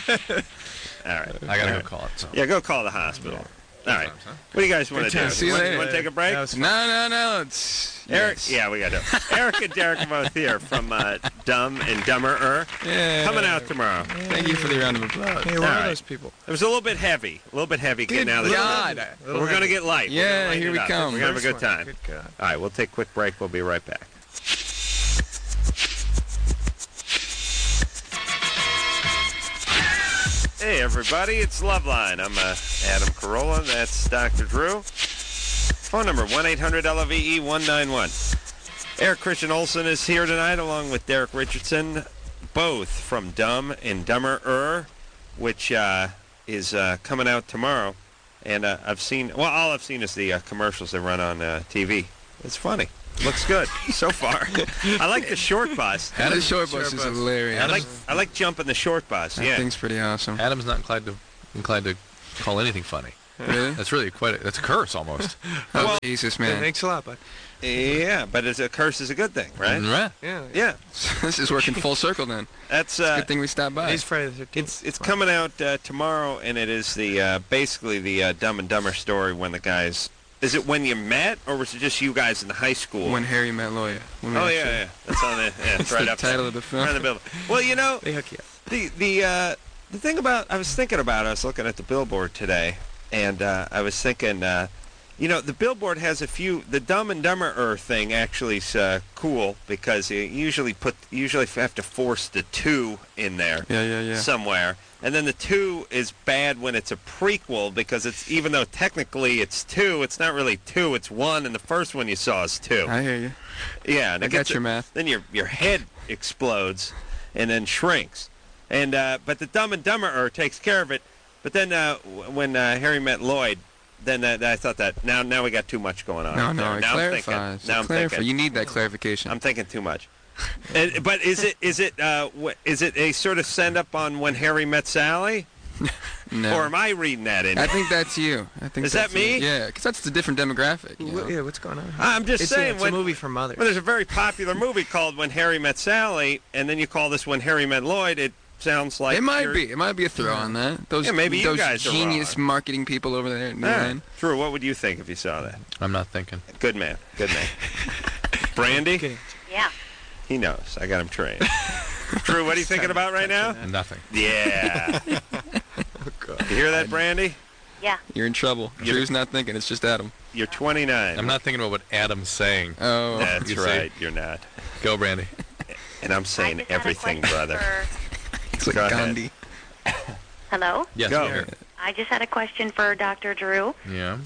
Speaker 1: All right.
Speaker 3: I gotta
Speaker 1: All
Speaker 3: go call it. So.
Speaker 1: Yeah, go call the hospital. All right.
Speaker 3: times, huh?
Speaker 1: What do you guys want to
Speaker 5: Good
Speaker 1: do?
Speaker 5: times.
Speaker 4: See you
Speaker 1: want,
Speaker 4: later.
Speaker 1: want to take a break?
Speaker 5: That was
Speaker 4: No, no, no. It's
Speaker 1: Eric,
Speaker 4: yes.
Speaker 1: yeah, we got to. Eric and Derek are both here from uh, Dumb and Dumber.
Speaker 4: Yeah.
Speaker 1: Coming out tomorrow.
Speaker 4: Thank you for the round of applause.
Speaker 5: Hey, where
Speaker 1: All
Speaker 5: are
Speaker 1: right.
Speaker 5: those people?
Speaker 1: It was a little bit heavy. A little bit heavy
Speaker 4: Good
Speaker 1: getting out of the
Speaker 4: God.
Speaker 1: But we're going to get light. We're
Speaker 4: Yeah,
Speaker 1: gonna lighten
Speaker 4: here
Speaker 1: it
Speaker 4: we
Speaker 1: up.
Speaker 4: come.
Speaker 1: We're going to have a good
Speaker 5: First one.
Speaker 1: time.
Speaker 5: Good God.
Speaker 1: All right, we'll take a quick break. We'll be right back. Hey, everybody, it's Loveline. I'm uh, Adam Carolla. That's Doctor Drew. Phone number one eight hundred L V E one nine one. Eric Christian Olsen is here tonight along with Derek Richardson, both from Dumb and Dumber, which uh, is uh, coming out tomorrow. And uh, I've seen, well, all I've seen is the uh, commercials they run on uh, T V. It's funny. Looks good so far. I like the short bus.
Speaker 4: The short bus
Speaker 5: Short
Speaker 4: is
Speaker 5: bus.
Speaker 4: hilarious.
Speaker 1: I like I like jumping the short bus.
Speaker 4: That
Speaker 1: Yeah.
Speaker 4: thing's pretty awesome.
Speaker 3: Adam's not inclined to inclined to call anything funny.
Speaker 4: Really?
Speaker 3: That's really quite a, that's a curse almost.
Speaker 4: Oh,
Speaker 1: Well,
Speaker 4: Jesus,
Speaker 5: Man.
Speaker 4: man.
Speaker 5: Thanks a lot, bud.
Speaker 1: Yeah, but it's a curse is a good thing, right?
Speaker 3: Right.
Speaker 5: Yeah.
Speaker 1: Yeah,
Speaker 4: This is working full circle then.
Speaker 1: that's uh,
Speaker 4: Good thing we stopped by.
Speaker 5: Today's Friday the thirteenth.
Speaker 1: It's it's coming out uh, tomorrow, and it is the uh, basically the uh, Dumb and Dumber story when the guys. Is it when you met, or was it just you guys in the high school?
Speaker 4: When Harry Met Lloyd. When we
Speaker 1: oh
Speaker 4: actually-
Speaker 1: yeah, yeah, that's on the yeah, it's
Speaker 4: That's
Speaker 1: right
Speaker 4: the
Speaker 1: up
Speaker 4: title
Speaker 1: there.
Speaker 4: of the film.
Speaker 1: Right on the building. Well, you know
Speaker 5: They hook you up.
Speaker 1: the the uh, the thing about I was thinking about I was looking at the billboard today, and uh, I was thinking, uh, you know, the billboard has a few. The Dumb and Dumber thing actually is uh, cool because you usually put usually have to force the two in there.
Speaker 4: Yeah, yeah, yeah.
Speaker 1: Somewhere. And then the two is bad when it's a prequel because it's even though technically it's two, it's not really two, it's one, and the first one you saw is two.
Speaker 4: I hear you.
Speaker 1: Yeah, and
Speaker 4: I
Speaker 1: it
Speaker 4: got
Speaker 1: gets-
Speaker 4: your math.
Speaker 1: Then your your head explodes and then shrinks. And uh, but the Dumb and Dumber takes care of it. But then uh, w- when uh, Harry Met Lloyd, then uh, I thought that now now we got too much going on.
Speaker 4: No,
Speaker 1: right
Speaker 4: no,
Speaker 1: there.
Speaker 4: it
Speaker 1: now
Speaker 4: clarifies.
Speaker 1: I'm thinking. Now
Speaker 4: It
Speaker 1: I'm
Speaker 4: clarifies.
Speaker 1: thinking.
Speaker 4: You need that clarification.
Speaker 1: I'm thinking too much. And- but is it is it uh, wh- is it a sort of send up on When Harry Met Sally?
Speaker 4: no.
Speaker 1: Or am I reading that in?
Speaker 4: I think that's you. I think
Speaker 1: Is that
Speaker 4: that's you.
Speaker 1: me?
Speaker 4: Yeah, because that's the different demographic. You
Speaker 5: Wh-
Speaker 4: know?
Speaker 5: Yeah, what's going on?
Speaker 1: I'm just
Speaker 5: it's
Speaker 1: saying
Speaker 5: a, it's
Speaker 1: when,
Speaker 5: a movie for mothers.
Speaker 1: when there's a very popular movie called When Harry Met Sally, and then you call this When Harry Met Lloyd, it sounds like
Speaker 4: it might
Speaker 1: you're-
Speaker 4: be. It might be a throw on that. Those,
Speaker 1: Yeah, maybe you
Speaker 4: those
Speaker 1: guys are
Speaker 4: genius
Speaker 1: wrong.
Speaker 4: marketing people over there. at New
Speaker 1: Yeah.
Speaker 4: Line.
Speaker 1: Drew, what would you think if you saw that?
Speaker 3: I'm not thinking.
Speaker 1: Good man. Good man. Brandy?
Speaker 5: Okay.
Speaker 2: Yeah.
Speaker 1: He knows. I got him trained. Drew, what are you thinking about right now?
Speaker 3: Nothing.
Speaker 1: Yeah. You hear that, Brandy?
Speaker 2: Yeah.
Speaker 4: You're in trouble.
Speaker 1: You-
Speaker 4: Drew's not thinking. It's just Adam.
Speaker 1: You're twenty-nine.
Speaker 3: I'm not thinking about what Adam's saying.
Speaker 4: Oh.
Speaker 1: That's
Speaker 3: You see?
Speaker 1: right. You're not.
Speaker 3: Go, Brandy.
Speaker 1: And I'm
Speaker 2: I
Speaker 1: saying
Speaker 2: just had a
Speaker 1: everything,
Speaker 2: question
Speaker 1: brother.
Speaker 2: for-
Speaker 4: It's like
Speaker 1: Go ahead.
Speaker 4: Gandhi.
Speaker 2: Hello?
Speaker 3: Yes.
Speaker 1: Go.
Speaker 3: here.
Speaker 2: I just had a question for Doctor Drew.
Speaker 3: Yeah.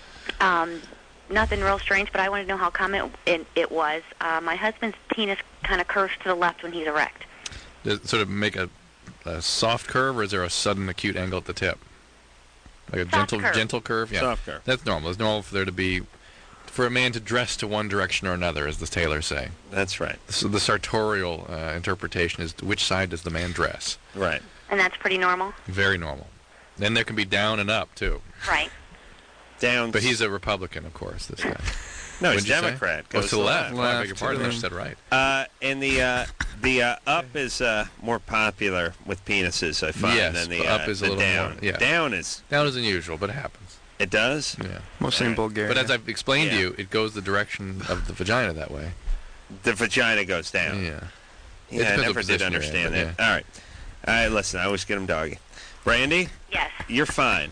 Speaker 2: Um, nothing real strange, but I wanted to know how common it, it was. Uh, my husband's penis kind of curves to the left when he's erect.
Speaker 3: Does it sort of make a, a soft curve, or is there a sudden acute angle at the tip? Like a
Speaker 2: Soft
Speaker 3: gentle
Speaker 2: curve.
Speaker 3: gentle curve? Yeah.
Speaker 1: Soft curve.
Speaker 3: That's normal. It's normal for there to be, for a man to dress to one direction or another, as the tailors say.
Speaker 1: That's right.
Speaker 3: So the sartorial uh, interpretation is which side does the man dress?
Speaker 1: Right.
Speaker 2: And that's pretty normal?
Speaker 3: Very normal. Then there can be down and up, too.
Speaker 2: Right.
Speaker 1: Down.
Speaker 3: But he's a Republican, of course, this guy.
Speaker 1: no, he's
Speaker 3: What'd you say?
Speaker 1: Democrat.
Speaker 3: Oh,
Speaker 1: Goes
Speaker 3: to the left. Oh, I beg
Speaker 4: Left,
Speaker 3: your pardon.
Speaker 4: to
Speaker 3: I
Speaker 4: the-
Speaker 3: just said right.
Speaker 1: Uh, and the uh, the uh, up is uh, more popular with penises, I find,
Speaker 3: Yes,
Speaker 1: than the
Speaker 3: but
Speaker 1: uh,
Speaker 3: up is a
Speaker 1: the
Speaker 3: little
Speaker 1: down.
Speaker 3: more- yeah.
Speaker 1: Down is
Speaker 3: Down is unusual, but it happens.
Speaker 1: it does.
Speaker 3: Yeah.
Speaker 4: Mostly in Bulgaria.
Speaker 3: But as I've explained
Speaker 1: Yeah.
Speaker 3: to you, it goes the direction of the vagina that way.
Speaker 1: The vagina goes down.
Speaker 3: Yeah. It
Speaker 1: Yeah, I
Speaker 3: depends what
Speaker 1: never did
Speaker 3: position you're in,
Speaker 1: understand
Speaker 3: but
Speaker 1: that. All right, all right. Listen, I always get them doggy. Brandy,
Speaker 2: Yes.
Speaker 1: you're fine.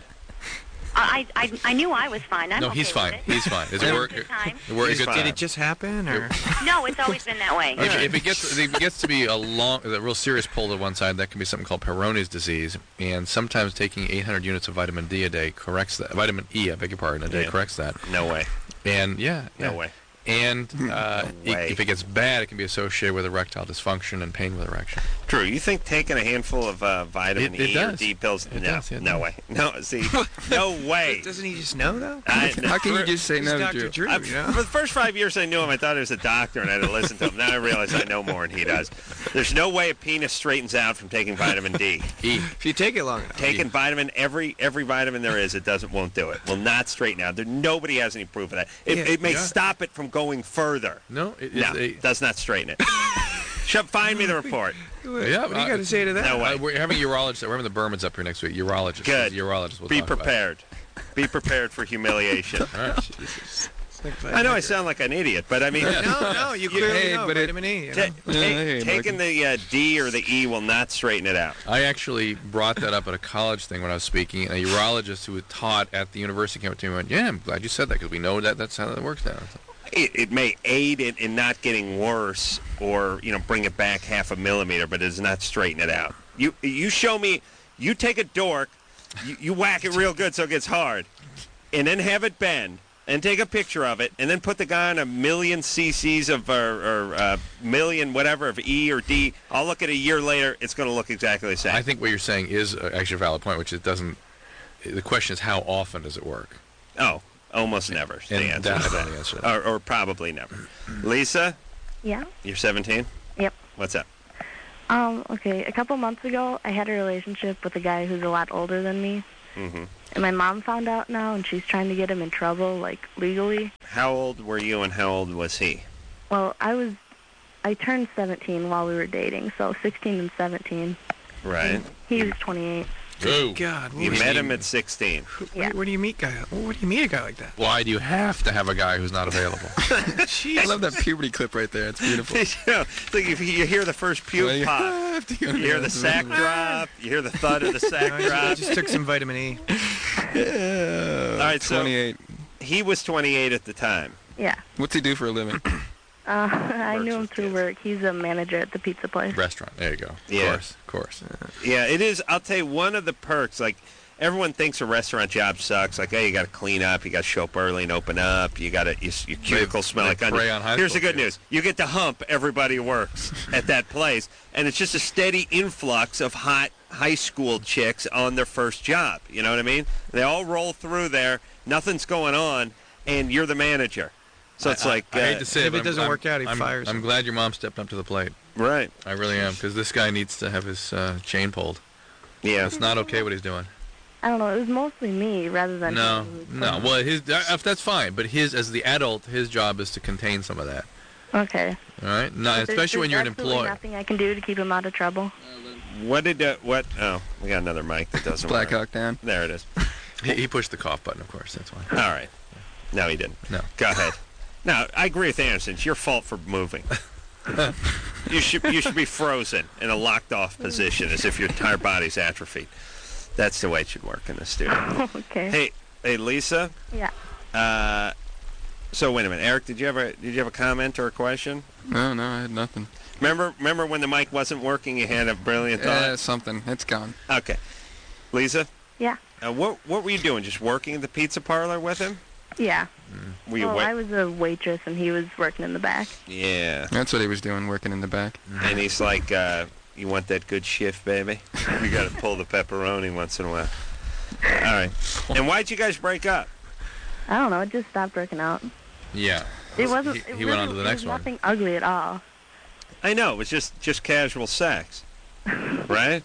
Speaker 2: I, I, I knew I was fine. I'm
Speaker 3: No,
Speaker 2: okay
Speaker 3: he's
Speaker 2: with
Speaker 3: fine.
Speaker 2: it.
Speaker 3: He's fine. Is it
Speaker 2: Having a
Speaker 3: work?
Speaker 2: good time.
Speaker 3: it work-
Speaker 1: He's
Speaker 3: a good
Speaker 1: fine.
Speaker 5: Did it just happen, or?
Speaker 2: No, it's always been that way.
Speaker 3: If, if it gets if it gets to be a long, a real serious pull to one side, that can be something called Peyronie's disease, and sometimes taking eight hundred units of vitamin D a day corrects that. Vitamin E, I beg your pardon, a day
Speaker 1: Yeah.
Speaker 3: corrects that.
Speaker 1: No way.
Speaker 3: And yeah,
Speaker 1: No
Speaker 3: yeah.
Speaker 1: way.
Speaker 3: And uh,
Speaker 1: No
Speaker 3: i-
Speaker 1: way.
Speaker 3: if it gets bad, it can be associated with erectile dysfunction and pain with erection.
Speaker 1: Drew, you think taking a handful of uh, vitamin
Speaker 3: It- it
Speaker 1: E or
Speaker 3: does.
Speaker 1: D pills?
Speaker 3: It
Speaker 1: no,
Speaker 3: does, it
Speaker 1: no
Speaker 3: does.
Speaker 1: way. No, see, no way.
Speaker 5: Doesn't he just know though?
Speaker 1: I, no,
Speaker 4: How can you
Speaker 1: for-
Speaker 4: just say
Speaker 5: He's
Speaker 4: no,
Speaker 5: Doctor
Speaker 4: Drew?
Speaker 5: Drew,
Speaker 1: I,
Speaker 5: you know?
Speaker 1: for the first five years I knew him, I thought he was a doctor, and I had to listen to him. Now I realize I know more than he does. There's no way a penis straightens out from taking vitamin D.
Speaker 3: E.
Speaker 5: If you take it long enough.
Speaker 1: Taking vitamin, every every vitamin there is, it doesn't won't do it. Will not straighten out. There, nobody has any proof of that. It,
Speaker 5: Yeah,
Speaker 1: it may
Speaker 3: yeah.
Speaker 1: stop it from going further.
Speaker 3: No, it is
Speaker 1: No,
Speaker 3: a.
Speaker 1: does not straighten it. Shut, find me the report.
Speaker 3: Yeah,
Speaker 5: What do you
Speaker 3: uh,
Speaker 5: got to say to that?
Speaker 1: No way.
Speaker 3: Uh, we're having a urologist. We're having the Bermans up here next week. Urologist.
Speaker 1: Good.
Speaker 3: Urologist. We'll
Speaker 1: Be
Speaker 3: talk about it.
Speaker 1: prepared. Be prepared for humiliation.
Speaker 3: All right.
Speaker 5: It's like
Speaker 1: I know I sound like an idiot, but I mean,
Speaker 5: No, no, you clearly
Speaker 4: Hey,
Speaker 5: know
Speaker 4: but it-
Speaker 5: vitamin E. You
Speaker 1: ta-
Speaker 5: know?
Speaker 1: ta-
Speaker 4: Yeah, hey,
Speaker 1: taking the uh, D or the E will not straighten it out.
Speaker 3: I actually brought that up at a college thing when I was speaking, and a urologist who had taught at the university came up to me and went, "Yeah, I'm glad you said that because we know that that's how that works now."
Speaker 1: It, it may aid it in not getting worse, or you know, bring it back half a millimeter, but it does not straighten it out. You you show me, you take a dork, you, you whack it real good so it gets hard, and then have it bend, and take a picture of it, and then put the guy on a million cc's of or, or uh, million whatever of E or D. I'll look at it a year later, it's going to look exactly the same.
Speaker 3: I think what you're saying is uh, actually a valid point, which it doesn't. The question is, how often does it work?
Speaker 1: oh, almost never. is the
Speaker 3: And
Speaker 1: answer
Speaker 3: that's
Speaker 1: to
Speaker 3: the
Speaker 1: that.
Speaker 3: answer to that.
Speaker 1: Or, or probably never. Lisa,
Speaker 2: Yeah.
Speaker 1: you're seventeen.
Speaker 2: Yep.
Speaker 1: What's up?
Speaker 2: Um, okay, a couple months ago, I had a relationship with a guy who's a lot older than me.
Speaker 1: Mm-hmm.
Speaker 6: And my mom found out now, and she's trying to get him in trouble, like, legally.
Speaker 1: How old were you and how old was he?
Speaker 6: Well, I was, I turned seventeen while we were dating, so sixteen and seventeen.
Speaker 1: Right.
Speaker 6: He was twenty-eight.
Speaker 3: Ooh.
Speaker 5: God,
Speaker 1: You
Speaker 5: what,
Speaker 1: met him at sixteen.
Speaker 6: Yeah.
Speaker 5: where do you meet guy? Where do you meet a guy like that?
Speaker 3: Why do you have to have a guy who's not available?
Speaker 4: I love that puberty clip right there. It's beautiful.
Speaker 1: You know, it's like if you hear the first
Speaker 4: Well,
Speaker 1: puke
Speaker 4: you
Speaker 1: pop,
Speaker 4: have to go
Speaker 1: you hear the sack drop, you hear the thud of the sack
Speaker 5: I
Speaker 1: drop.
Speaker 5: just took some vitamin E.
Speaker 1: All right, so
Speaker 4: twenty-eight.
Speaker 1: he was twenty-eight at the time.
Speaker 6: Yeah.
Speaker 4: What's he do for a living?
Speaker 6: Uh, I
Speaker 1: Works
Speaker 6: knew him
Speaker 1: with
Speaker 6: through
Speaker 1: kids.
Speaker 6: work. He's a manager at the pizza place.
Speaker 3: Restaurant. There you go. Of
Speaker 1: Yeah.
Speaker 3: course. Of course.
Speaker 1: Yeah, it is. I'll tell you, one of the perks, like, everyone thinks a restaurant job sucks. Like, hey, you got to clean up, you got to show up early and open up, you got to, your, your cuticles smell
Speaker 3: they
Speaker 1: like
Speaker 3: prey
Speaker 1: onion.
Speaker 3: on high
Speaker 1: Here's the
Speaker 3: school
Speaker 1: good
Speaker 3: kids.
Speaker 1: news. You get to hump everybody who works at that place, and it's just a steady influx of hot high school chicks on their first job. You know what I mean? They all roll through there, nothing's going on, and you're the manager. So it's
Speaker 3: I-
Speaker 1: like,
Speaker 3: I, I hate
Speaker 1: uh,
Speaker 3: to say
Speaker 5: if
Speaker 3: it, but
Speaker 5: it
Speaker 3: I'm-
Speaker 5: doesn't
Speaker 3: I'm-
Speaker 5: work out, he
Speaker 3: I'm,
Speaker 5: fires
Speaker 3: I'm
Speaker 5: him.
Speaker 3: glad your mom stepped up to the plate.
Speaker 1: right.
Speaker 3: I really am, because this guy needs to have his uh, chain pulled.
Speaker 1: Yeah.
Speaker 3: It's not okay what he's doing.
Speaker 6: I don't know. It was mostly me rather than
Speaker 3: No,
Speaker 6: him.
Speaker 3: no. Well, his uh, that's fine, but his as the adult, his job is to contain some of that.
Speaker 6: Okay.
Speaker 3: All right, no,
Speaker 6: There's-
Speaker 3: especially when
Speaker 6: there's
Speaker 3: you're an
Speaker 6: absolutely
Speaker 3: employee.
Speaker 6: nothing I can do to keep him out of trouble.
Speaker 1: What did, uh, what, oh, we got another mic that doesn't
Speaker 4: Black
Speaker 1: work.
Speaker 4: Hawk Down.
Speaker 1: There it is.
Speaker 3: He, he pushed the cough button, of course. That's why.
Speaker 1: All right. No, he didn't.
Speaker 3: No.
Speaker 1: Go ahead. No, I agree with Anderson. It's your fault for moving. you should you should be frozen in a locked off position as if your entire body's atrophied. That's the way it should work in the studio.
Speaker 6: Okay.
Speaker 1: Hey, hey, Lisa.
Speaker 6: Yeah.
Speaker 1: Uh, so wait a minute, Eric. Did you have a did you have a comment or a question?
Speaker 4: No, no, I had nothing.
Speaker 1: Remember remember when the mic wasn't working? You had a brilliant
Speaker 4: Yeah,
Speaker 1: thought.
Speaker 4: something. It's gone.
Speaker 1: Okay, Lisa.
Speaker 6: Yeah.
Speaker 1: Uh, what what were you doing? Just working at the pizza parlor with him?
Speaker 6: Yeah.
Speaker 1: Were you
Speaker 6: Well,
Speaker 1: wait-
Speaker 6: I was a waitress and he was working in the back.
Speaker 1: Yeah.
Speaker 4: That's what he was doing, working in the back.
Speaker 1: And he's like, uh, you want that good shift, baby? You got to pull the pepperoni once in a while. All right. And why'd you guys break up?
Speaker 6: I don't know. It just stopped working out.
Speaker 3: Yeah.
Speaker 6: It wasn't.
Speaker 3: He,
Speaker 6: it
Speaker 3: he went on to
Speaker 6: really-
Speaker 3: the next
Speaker 6: it was
Speaker 3: one.
Speaker 6: nothing ugly at all.
Speaker 1: I know. It was just, just casual sex. Right?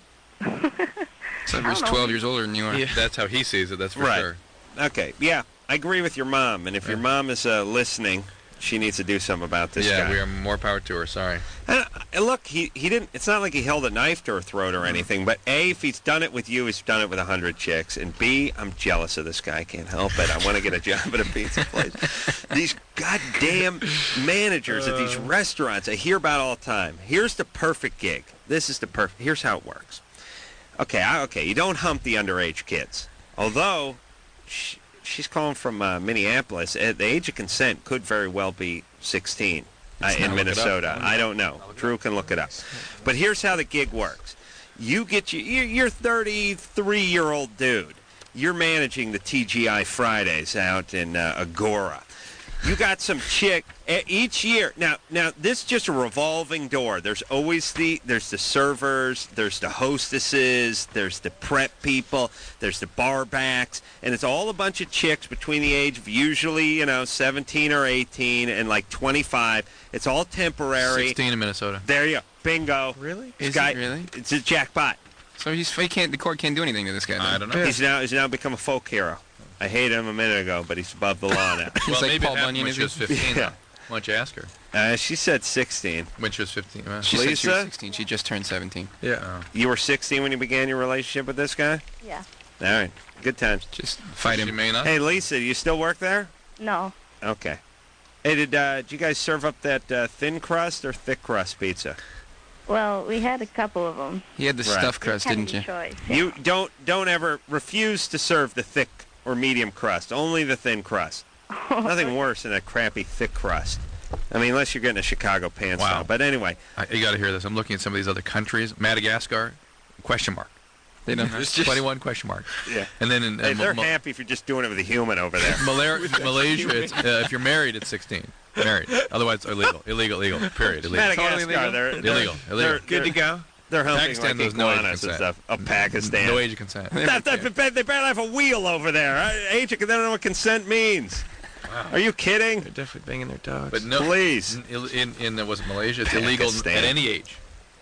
Speaker 4: So he
Speaker 6: I
Speaker 4: was
Speaker 6: don't know.
Speaker 4: twelve years older than you are.
Speaker 3: Yeah, that's how he sees it. That's for
Speaker 1: Right.
Speaker 3: sure.
Speaker 1: Okay. Yeah. I agree with your mom. And if your mom is uh, listening, she needs to do something about this
Speaker 3: yeah,
Speaker 1: guy.
Speaker 3: we are more power to her. Sorry.
Speaker 1: And, and look, he, he didn't. It's not like he held a knife to her throat or anything. But A, if he's done it with you, he's done it with a hundred chicks. And B, I'm jealous of this guy. I can't help it. I want to get a job at a pizza place. These goddamn managers at these restaurants I hear about all the time. Here's the perfect gig. This is the perfect. Here's how it works. Okay, I, okay. You don't hump the underage kids. Although, she, she's calling from uh, Minneapolis. Uh, the age of consent could very well be sixteen. Uh,
Speaker 3: Let's
Speaker 1: in
Speaker 3: not look it up.
Speaker 1: Minnesota. I don't know. Drew can look it up. But here's how the gig works. You get you, you're you're thirty-three-year-old dude. You're managing the T G I Fridays out in uh, Agora. You got some chick e- each year. Now, now this is just a revolving door. There's always the there's the servers, there's the hostesses, there's the prep people, there's the bar backs, and it's all a bunch of chicks between the age of usually you know seventeen or eighteen and like twenty-five. It's all temporary.
Speaker 3: sixteen in Minnesota.
Speaker 1: There you go. Bingo.
Speaker 5: Really?
Speaker 1: This
Speaker 4: Is
Speaker 1: guy,
Speaker 4: it really?
Speaker 1: It's a jackpot.
Speaker 4: So he's he can't the court can't do anything to this guy.
Speaker 3: I
Speaker 4: then.
Speaker 3: don't know.
Speaker 5: Yeah.
Speaker 1: He's now he's now become a folk hero. I hated him a minute ago, but he's above the law now.
Speaker 4: He's
Speaker 3: Well,
Speaker 4: like
Speaker 3: maybe
Speaker 4: Paul
Speaker 3: it happened
Speaker 4: Bunyan,
Speaker 3: when
Speaker 4: is
Speaker 3: she
Speaker 4: he?
Speaker 3: was fifteen.
Speaker 1: Yeah.
Speaker 3: though. Why don't you ask her?
Speaker 1: Uh, she said sixteen.
Speaker 3: When she was fifteen. Well,
Speaker 4: She said she
Speaker 1: Lisa?
Speaker 4: was sixteen. She just turned seventeen.
Speaker 5: Yeah.
Speaker 1: You were sixteen when you began your relationship with this guy?
Speaker 6: Yeah.
Speaker 1: All right. Good times.
Speaker 4: Just fight
Speaker 3: she
Speaker 4: him.
Speaker 3: may not.
Speaker 1: Hey, Lisa, do you still work there?
Speaker 6: No.
Speaker 1: Okay. Hey, did, uh, did you guys serve up that uh, thin crust or thick crust pizza?
Speaker 6: Well, we had a couple of them.
Speaker 4: He had the
Speaker 1: Right.
Speaker 4: stuffed crust,
Speaker 6: Had
Speaker 4: didn't
Speaker 6: any
Speaker 4: you?
Speaker 6: Choice.
Speaker 1: You don't don't ever refuse to serve the thick or medium crust. Only the thin crust. Nothing worse than a crappy thick crust. I mean, unless you're getting a Chicago pan
Speaker 3: Wow.
Speaker 1: style. But anyway,
Speaker 3: I, you got to hear this. I'm looking at some of these other countries. Madagascar, question mark.
Speaker 4: They don't have.
Speaker 1: It's just-
Speaker 3: twenty-one question mark.
Speaker 1: yeah.
Speaker 3: And then in uh,
Speaker 1: They, they're
Speaker 3: Ma- Ma-
Speaker 1: happy if you're just doing it with a human over there.
Speaker 3: Malar- Malaysia, it's, uh, if you're married, it's sixteen. Married. Otherwise, it's illegal. Illegal, illegal. Period. Illegal.
Speaker 1: Madagascar,
Speaker 5: Totally legal?
Speaker 1: they're, they're
Speaker 3: Illegal. Illegal.
Speaker 1: They're,
Speaker 5: Good to go.
Speaker 1: They're humping
Speaker 3: Pakistan,
Speaker 1: like
Speaker 3: there's no age of
Speaker 1: iguanas and
Speaker 3: consent.
Speaker 1: stuff. Of Pakistan.
Speaker 3: No age of consent.
Speaker 1: That, that, that- they barely have a wheel over there. Uh, Age of, they don't know what consent means. Are you kidding?
Speaker 5: They're definitely banging their dogs.
Speaker 3: But no,
Speaker 1: Please.
Speaker 3: In, in, in uh, was it Malaysia, it's illegal
Speaker 1: Pakistan.
Speaker 3: at any age.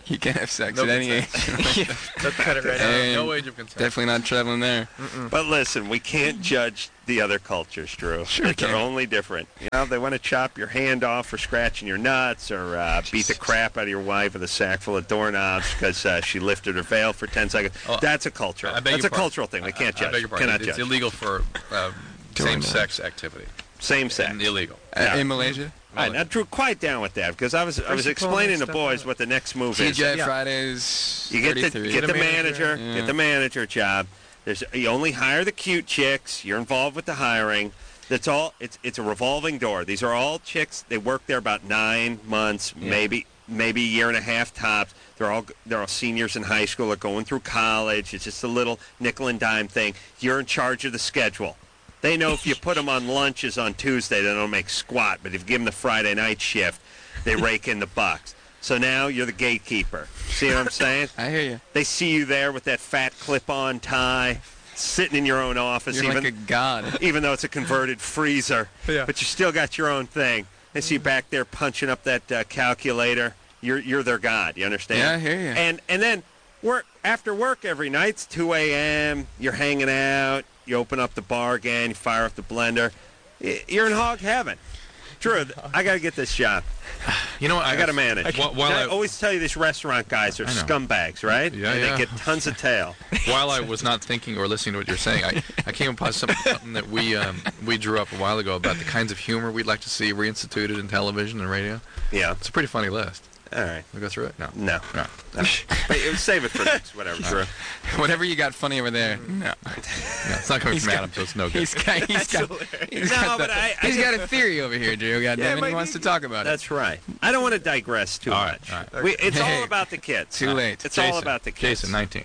Speaker 4: You can't have sex
Speaker 3: No
Speaker 4: at any age.
Speaker 5: Let's cut it right out.
Speaker 4: And
Speaker 3: No age of consent.
Speaker 4: Definitely not traveling there.
Speaker 1: But listen, we can't judge the other cultures, Drew.
Speaker 4: Sure
Speaker 1: They're
Speaker 4: can.
Speaker 1: only different. You know, they want to chop your hand off for scratching your nuts, or uh, beat the crap out of your wife with a sack full of doorknobs because uh, she lifted her veil for ten seconds.
Speaker 3: Oh,
Speaker 1: That's a cultural.
Speaker 3: I beg
Speaker 1: That's
Speaker 3: your
Speaker 1: a
Speaker 3: pardon.
Speaker 1: cultural thing. We can't
Speaker 3: I,
Speaker 1: judge.
Speaker 3: I beg your pardon.
Speaker 1: Cannot
Speaker 3: It's
Speaker 1: judge.
Speaker 3: illegal for uh, same-sex activity.
Speaker 1: Same sex.
Speaker 3: And illegal.
Speaker 4: Uh,
Speaker 1: Yeah.
Speaker 4: In Malaysia?
Speaker 1: All right, now Drew, quiet down with that, because I was I was
Speaker 5: First diplomat
Speaker 1: explaining to
Speaker 5: stuff
Speaker 1: boys
Speaker 5: out.
Speaker 1: what the next move
Speaker 4: T
Speaker 1: is.
Speaker 4: J
Speaker 5: Yeah.
Speaker 4: Fridays.
Speaker 1: You get the
Speaker 4: thirty-three.
Speaker 1: get the
Speaker 5: Get a
Speaker 1: manager,
Speaker 5: manager.
Speaker 4: Yeah.
Speaker 1: get the manager job. There's you only hire the cute chicks. You're involved with the hiring. That's all. It's it's a revolving door. These are all chicks. They work there about nine months,
Speaker 4: Yeah.
Speaker 1: maybe maybe a year and a half tops. They're all they're all seniors in high school. They're going through college. It's just a little nickel and dime thing. You're in charge of the schedule. They know if you put them on lunches on Tuesday, they don't make squat. But if you give them the Friday night shift, they rake in the bucks. So now you're the gatekeeper. See what I'm saying?
Speaker 4: I hear you.
Speaker 1: They see you there with that fat clip-on tie, sitting in your own office,
Speaker 4: You're
Speaker 1: even
Speaker 4: like a god.
Speaker 1: even though it's a converted freezer.
Speaker 5: Yeah.
Speaker 1: But you still got your own thing. They see you back there punching up that uh, calculator. You're you're their god. You understand?
Speaker 4: Yeah, I hear you.
Speaker 1: And and then work after work every night. It's two a.m. You're hanging out. You open up the bar again. You fire up the blender. Y- You're in hog heaven. Drew, I got to get this job.
Speaker 3: You know what?
Speaker 1: I got to manage.
Speaker 3: While, while
Speaker 1: I
Speaker 3: I,
Speaker 1: always tell you these restaurant guys are
Speaker 3: I know.
Speaker 1: scumbags, right?
Speaker 3: Yeah,
Speaker 1: and
Speaker 3: yeah.
Speaker 1: they get tons of tail.
Speaker 3: while I was not thinking or listening to what you're saying, I, I came upon something, something that we um, we drew up a while ago about the kinds of humor we'd like to see reinstituted in television and radio.
Speaker 1: Yeah.
Speaker 3: It's a pretty funny list.
Speaker 1: All right.
Speaker 3: We go through it? No.
Speaker 1: No.
Speaker 3: No.
Speaker 1: no. But you save it for next, whatever, Drew.
Speaker 4: Whatever you got funny over there. No.
Speaker 3: No, it's not coming
Speaker 4: He's
Speaker 3: from
Speaker 4: got-
Speaker 3: Adam, so it's no good.
Speaker 4: He's got, he's got, he's
Speaker 1: No,
Speaker 4: got, the-
Speaker 1: but I- I
Speaker 4: he's
Speaker 1: just-
Speaker 4: got a theory over here, Drew. God
Speaker 1: Yeah,
Speaker 4: damn it,
Speaker 1: but
Speaker 4: he wants
Speaker 1: he-
Speaker 4: to talk about it.
Speaker 1: That's right. I don't want to digress too
Speaker 3: All right,
Speaker 1: much.
Speaker 3: all right.
Speaker 1: We, it's
Speaker 4: Hey.
Speaker 1: all about the kids.
Speaker 4: Too late.
Speaker 1: It's
Speaker 3: Jason,
Speaker 1: all about the kids.
Speaker 3: Jason, nineteen.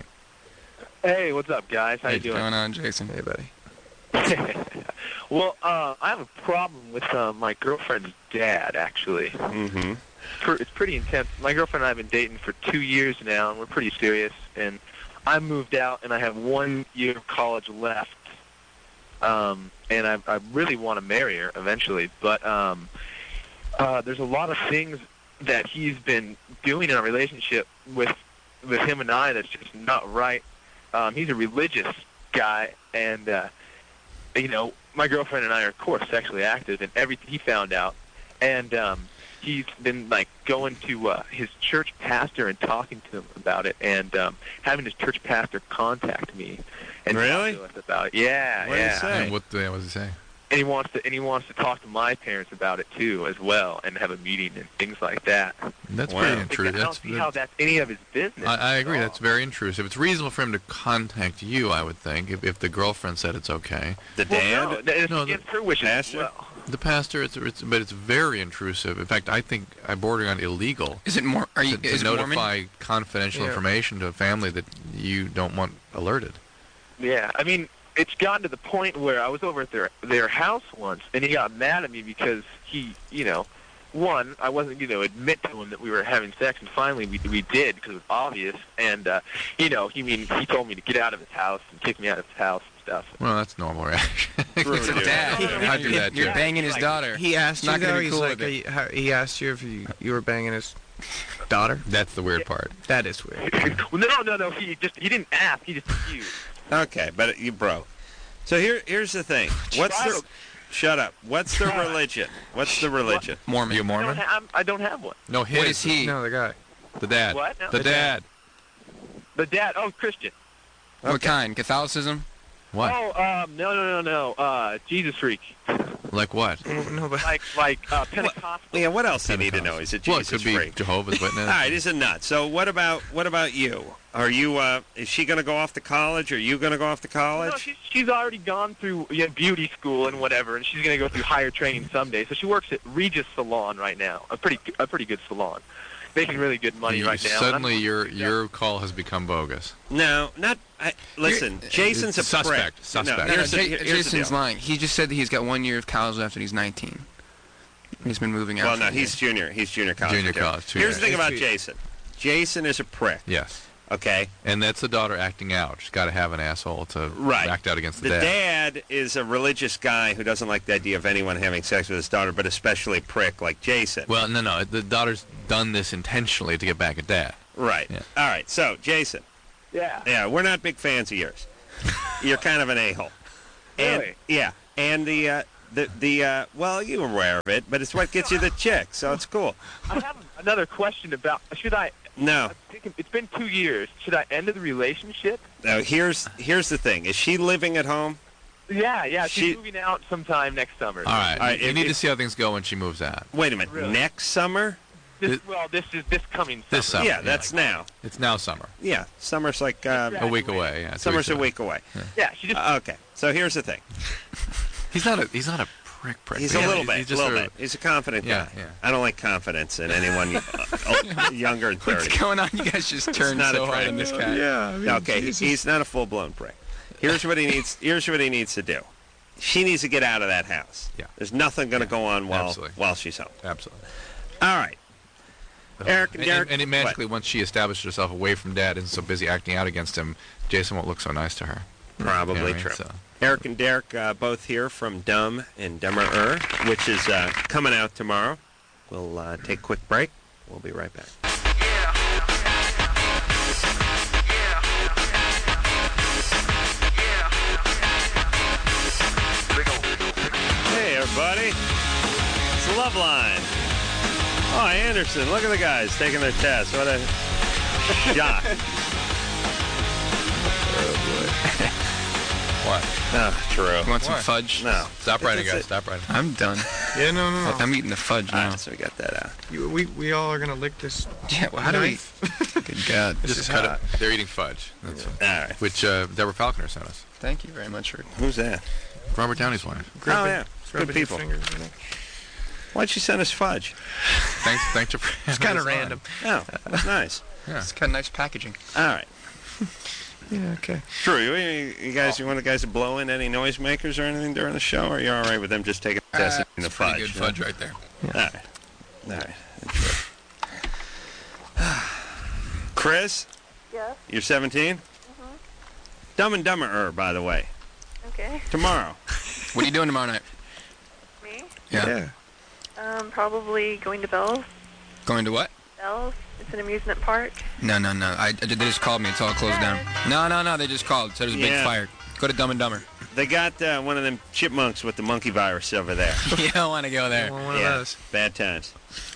Speaker 8: Hey, what's up, guys? How
Speaker 3: Hey,
Speaker 8: you doing?
Speaker 4: What's going on, Jason?
Speaker 5: Hey, buddy.
Speaker 8: Well, uh, I have a problem with uh, my girlfriend's dad, actually.
Speaker 1: Mm-hmm.
Speaker 8: Pr- It's pretty intense. My girlfriend and I have been dating for two years now, and we're pretty serious. And I moved out, and I have one year of college left. Um, and I, I really want to marry her eventually. But um, uh, there's a lot of things that he's been doing in our relationship with with him and I that's just not right. Um, he's a religious guy, and uh, you know, my girlfriend and I are, of course, sexually active, and everything he found out. And um, he's been like going to uh, his church pastor and talking to him about it, and um, having his church pastor contact me and
Speaker 1: Really?
Speaker 8: talk to us about it. Yeah,
Speaker 1: What did he
Speaker 8: yeah.
Speaker 1: say?
Speaker 3: And what, uh, what does he say?
Speaker 8: And he wants to, and he wants to talk to my parents about it too, as well, and have a meeting and things like that.
Speaker 3: That's
Speaker 1: Wow.
Speaker 3: pretty
Speaker 8: Like,
Speaker 3: intrusive.
Speaker 8: I don't
Speaker 3: That's,
Speaker 8: see how that's any of his business.
Speaker 3: I, I agree.
Speaker 8: at
Speaker 3: That's
Speaker 8: all.
Speaker 3: very intrusive. It's reasonable for him to contact you, I would think, if, if the girlfriend said it's okay.
Speaker 1: The
Speaker 8: Well,
Speaker 1: dad?
Speaker 8: no, it's
Speaker 3: No, the
Speaker 8: against her wishes as
Speaker 1: pastor?
Speaker 8: well.
Speaker 3: The pastor, it's, it's but it's very intrusive. In fact, I think I border on illegal
Speaker 4: Is it more? Are you?
Speaker 3: to, to
Speaker 4: is it Mormon?
Speaker 3: notify confidential
Speaker 5: Yeah.
Speaker 3: information to a family that you don't want alerted.
Speaker 8: Yeah, I mean, it's gotten to the point where I was over at their their house once, and he got mad at me because he, you know, one, I wasn't going to admit to him that we were having sex, and finally we we did because it was obvious, and uh, you know, he mean he told me to get out of his house and kick me out of his house and stuff.
Speaker 3: Well, that's normal reaction.
Speaker 1: Drew
Speaker 4: It's a
Speaker 1: would do
Speaker 4: dad.
Speaker 1: that.
Speaker 3: I do that,
Speaker 4: You're
Speaker 3: too.
Speaker 4: banging his
Speaker 8: Like,
Speaker 4: daughter.
Speaker 5: He asked
Speaker 4: Not
Speaker 5: you
Speaker 4: gonna
Speaker 5: though.
Speaker 4: be
Speaker 5: He's
Speaker 4: cool
Speaker 5: like,
Speaker 4: with
Speaker 5: are
Speaker 4: it.
Speaker 5: you, how, he asked you if you you were banging his daughter.
Speaker 3: That's the weird part.
Speaker 5: That is weird.
Speaker 8: Well, no, no, no, he just he didn't ask, he just refused.
Speaker 1: Okay, but you broke. So here, here's the thing. What's
Speaker 8: Try
Speaker 1: the?
Speaker 8: to-
Speaker 1: Shut up. What's the religion? What's the religion?
Speaker 4: Mormon.
Speaker 3: You
Speaker 8: I don't,
Speaker 3: Mormon?
Speaker 8: ha- I'm, I don't have one.
Speaker 3: No, his.
Speaker 4: What is he?
Speaker 5: No, the guy.
Speaker 3: The dad.
Speaker 8: What? No.
Speaker 3: The
Speaker 8: The
Speaker 3: dad.
Speaker 8: The dad, oh, Christian.
Speaker 4: What
Speaker 1: Okay.
Speaker 4: kind? Catholicism?
Speaker 3: What?
Speaker 8: Oh, um, no, no, no, no, uh, Jesus freak.
Speaker 3: Like what?
Speaker 5: No, but
Speaker 8: Like, like uh, Pentecostal.
Speaker 1: Yeah. What else do you need to know? He's a
Speaker 3: Well, it
Speaker 1: Jesus
Speaker 3: could be
Speaker 1: freak.
Speaker 3: Jehovah's Witness.
Speaker 1: All right, he's a nut. So what about what about you? Are you? Uh, is she going to go off to college? Are you going to go off to college?
Speaker 8: No, she's, she's already gone through you know, beauty school and whatever, and she's going to go through higher training someday. So she works at Regis Salon right now, a pretty a pretty good salon, making really good money
Speaker 3: You-
Speaker 8: right now.
Speaker 3: Suddenly,
Speaker 8: And I'm-
Speaker 3: your your call has become bogus.
Speaker 1: No, not. I, listen, Jason's a
Speaker 3: Suspect.
Speaker 1: prick.
Speaker 3: Suspect.
Speaker 1: No,
Speaker 4: No, no,
Speaker 1: here's the,
Speaker 4: J-
Speaker 1: here's the
Speaker 4: Jason's
Speaker 1: deal.
Speaker 4: lying. He just said that he's got one year of college left and he's nineteen. He's been moving out.
Speaker 1: Well,
Speaker 4: for
Speaker 1: no,
Speaker 4: a
Speaker 1: he's
Speaker 4: year.
Speaker 1: junior. He's junior college.
Speaker 3: Junior
Speaker 1: too.
Speaker 3: college, two
Speaker 1: Here's the
Speaker 3: years.
Speaker 1: thing about
Speaker 5: Two-
Speaker 1: Jason. Jason is a prick.
Speaker 3: Yes.
Speaker 1: Okay.
Speaker 3: And that's the daughter acting out. She's got to have an asshole to
Speaker 1: Right.
Speaker 3: act out against the,
Speaker 1: The
Speaker 3: dad.
Speaker 1: dad is a religious guy who doesn't like the idea of anyone having sex with his daughter, but especially a prick like Jason.
Speaker 3: Well, no, no. The daughter's done this intentionally to get back at dad.
Speaker 1: Right.
Speaker 3: Yeah.
Speaker 1: All right. So, Jason.
Speaker 8: Yeah.
Speaker 1: Yeah, we're not big fans of yours. You're kind of an a-hole. And,
Speaker 8: Really?
Speaker 1: yeah. And the, uh, the, the uh, well, you were aware of it, but it's what gets you the chick, so it's cool.
Speaker 8: I have another question about, should I,
Speaker 1: No.
Speaker 8: I'm thinking- it's been two years. Should I end the relationship?
Speaker 1: Now, here's, here's the thing. Is she living at home?
Speaker 8: Yeah, yeah. She's
Speaker 1: She-
Speaker 8: moving out sometime next summer.
Speaker 3: All right.
Speaker 1: All right,
Speaker 3: you
Speaker 1: if-
Speaker 3: need
Speaker 1: if-
Speaker 3: to see how things go when she moves out.
Speaker 1: Wait a minute.
Speaker 8: Really?
Speaker 1: Next summer?
Speaker 8: This, well, this is this coming summer.
Speaker 3: This summer.
Speaker 1: Yeah, that's now.
Speaker 3: It's now summer.
Speaker 1: Yeah, summer's like uh,
Speaker 3: A week away. Yeah, two
Speaker 1: summer's
Speaker 3: weeks
Speaker 1: a
Speaker 3: away.
Speaker 1: week away.
Speaker 8: Yeah, she just.
Speaker 1: Uh, okay, so here's the thing.
Speaker 3: He's not a. He's not a prick. Prick.
Speaker 1: He's
Speaker 3: but
Speaker 1: a
Speaker 3: yeah,
Speaker 1: little
Speaker 3: he's,
Speaker 1: bit.
Speaker 3: He's
Speaker 1: A
Speaker 3: just
Speaker 1: little
Speaker 3: sort
Speaker 1: bit.
Speaker 3: of-
Speaker 1: He's a confident
Speaker 3: Yeah,
Speaker 1: guy.
Speaker 3: yeah.
Speaker 1: I don't like confidence in anyone uh, uh, younger than
Speaker 4: What's
Speaker 1: thirty.
Speaker 4: going on? You guys just turned
Speaker 1: not
Speaker 4: so hard
Speaker 1: attractive.
Speaker 4: on this guy.
Speaker 5: Yeah. I mean,
Speaker 1: Okay, he- he's not a full-blown prick. Here's what he needs. Here's what he needs to do. She needs to get out of that house.
Speaker 3: Yeah.
Speaker 1: There's nothing going to
Speaker 3: Yeah,
Speaker 1: go on while
Speaker 3: absolutely.
Speaker 1: while she's home.
Speaker 3: Absolutely.
Speaker 1: All right. Eric and
Speaker 3: And,
Speaker 1: Derek.
Speaker 3: and, and it magically, once she establishes herself away from Dad and so busy acting out against him, Jason won't look so nice to her.
Speaker 1: Probably
Speaker 3: You know what I mean?
Speaker 1: true.
Speaker 3: So-
Speaker 1: Eric and Derek uh, both here from Dumb and Dumber, which is uh, coming out tomorrow. We'll uh, take a quick break. We'll be right back. Hey, everybody. It's the Love Line. Oh, Anderson, look at the guys taking their test. What a shock.
Speaker 3: What?
Speaker 1: Oh, true.
Speaker 4: You want some
Speaker 3: Why?
Speaker 4: fudge?
Speaker 1: No.
Speaker 3: Stop writing,
Speaker 1: It's-
Speaker 3: guys.
Speaker 1: it's-
Speaker 3: Stop writing.
Speaker 4: I'm done.
Speaker 5: Yeah, no, no, no.
Speaker 4: I'm eating the fudge
Speaker 1: All
Speaker 4: now.
Speaker 1: right, so we got that out.
Speaker 5: You, we, we all are going to lick this.
Speaker 4: Yeah, well, how do we...
Speaker 5: knife.
Speaker 4: Good God.
Speaker 5: This
Speaker 3: Just
Speaker 5: is
Speaker 3: cut
Speaker 5: hot.
Speaker 3: it. They're eating fudge. That's
Speaker 1: All right.
Speaker 3: Which uh, Deborah Falconer sent us.
Speaker 4: Thank you very much for...
Speaker 1: Who's that?
Speaker 3: Robert Downey's wife.
Speaker 1: Oh, yeah. Good
Speaker 5: Rubbing your
Speaker 1: people.
Speaker 5: fingers in it.
Speaker 1: Why'd she send us fudge?
Speaker 3: Thanks, thanks for.
Speaker 5: It's kind of random.
Speaker 1: Oh, that's nice.
Speaker 3: Yeah.
Speaker 4: It's got nice packaging.
Speaker 1: All right.
Speaker 5: Yeah, okay.
Speaker 1: Drew, you, you guys, you want the guys to blow in any noisemakers or anything during the show, or are you all right with them just taking a test in the
Speaker 4: Pretty
Speaker 1: fudge?
Speaker 4: good fudge right there.
Speaker 1: All right. All right. Chris,
Speaker 2: Yes.
Speaker 1: you're seventeen?
Speaker 2: Mm-hmm.
Speaker 1: Dumb and Dumber, by the way.
Speaker 2: Okay.
Speaker 1: Tomorrow.
Speaker 4: What are you doing tomorrow night?
Speaker 2: Me?
Speaker 4: Yeah.
Speaker 2: Um, probably going to Bell's.
Speaker 4: Going to what?
Speaker 2: Bell's. It's an amusement park.
Speaker 4: No, no, no. I, I- they just called me. It's all closed down. No, no, no. They just called. Said there's a big
Speaker 1: Yeah.
Speaker 4: fire. Go to Dumb and Dumber.
Speaker 1: They got uh, one of them chipmunks with the monkey virus over there.
Speaker 4: You don't want to go there.
Speaker 5: One
Speaker 1: yeah,
Speaker 5: of those.
Speaker 1: bad times.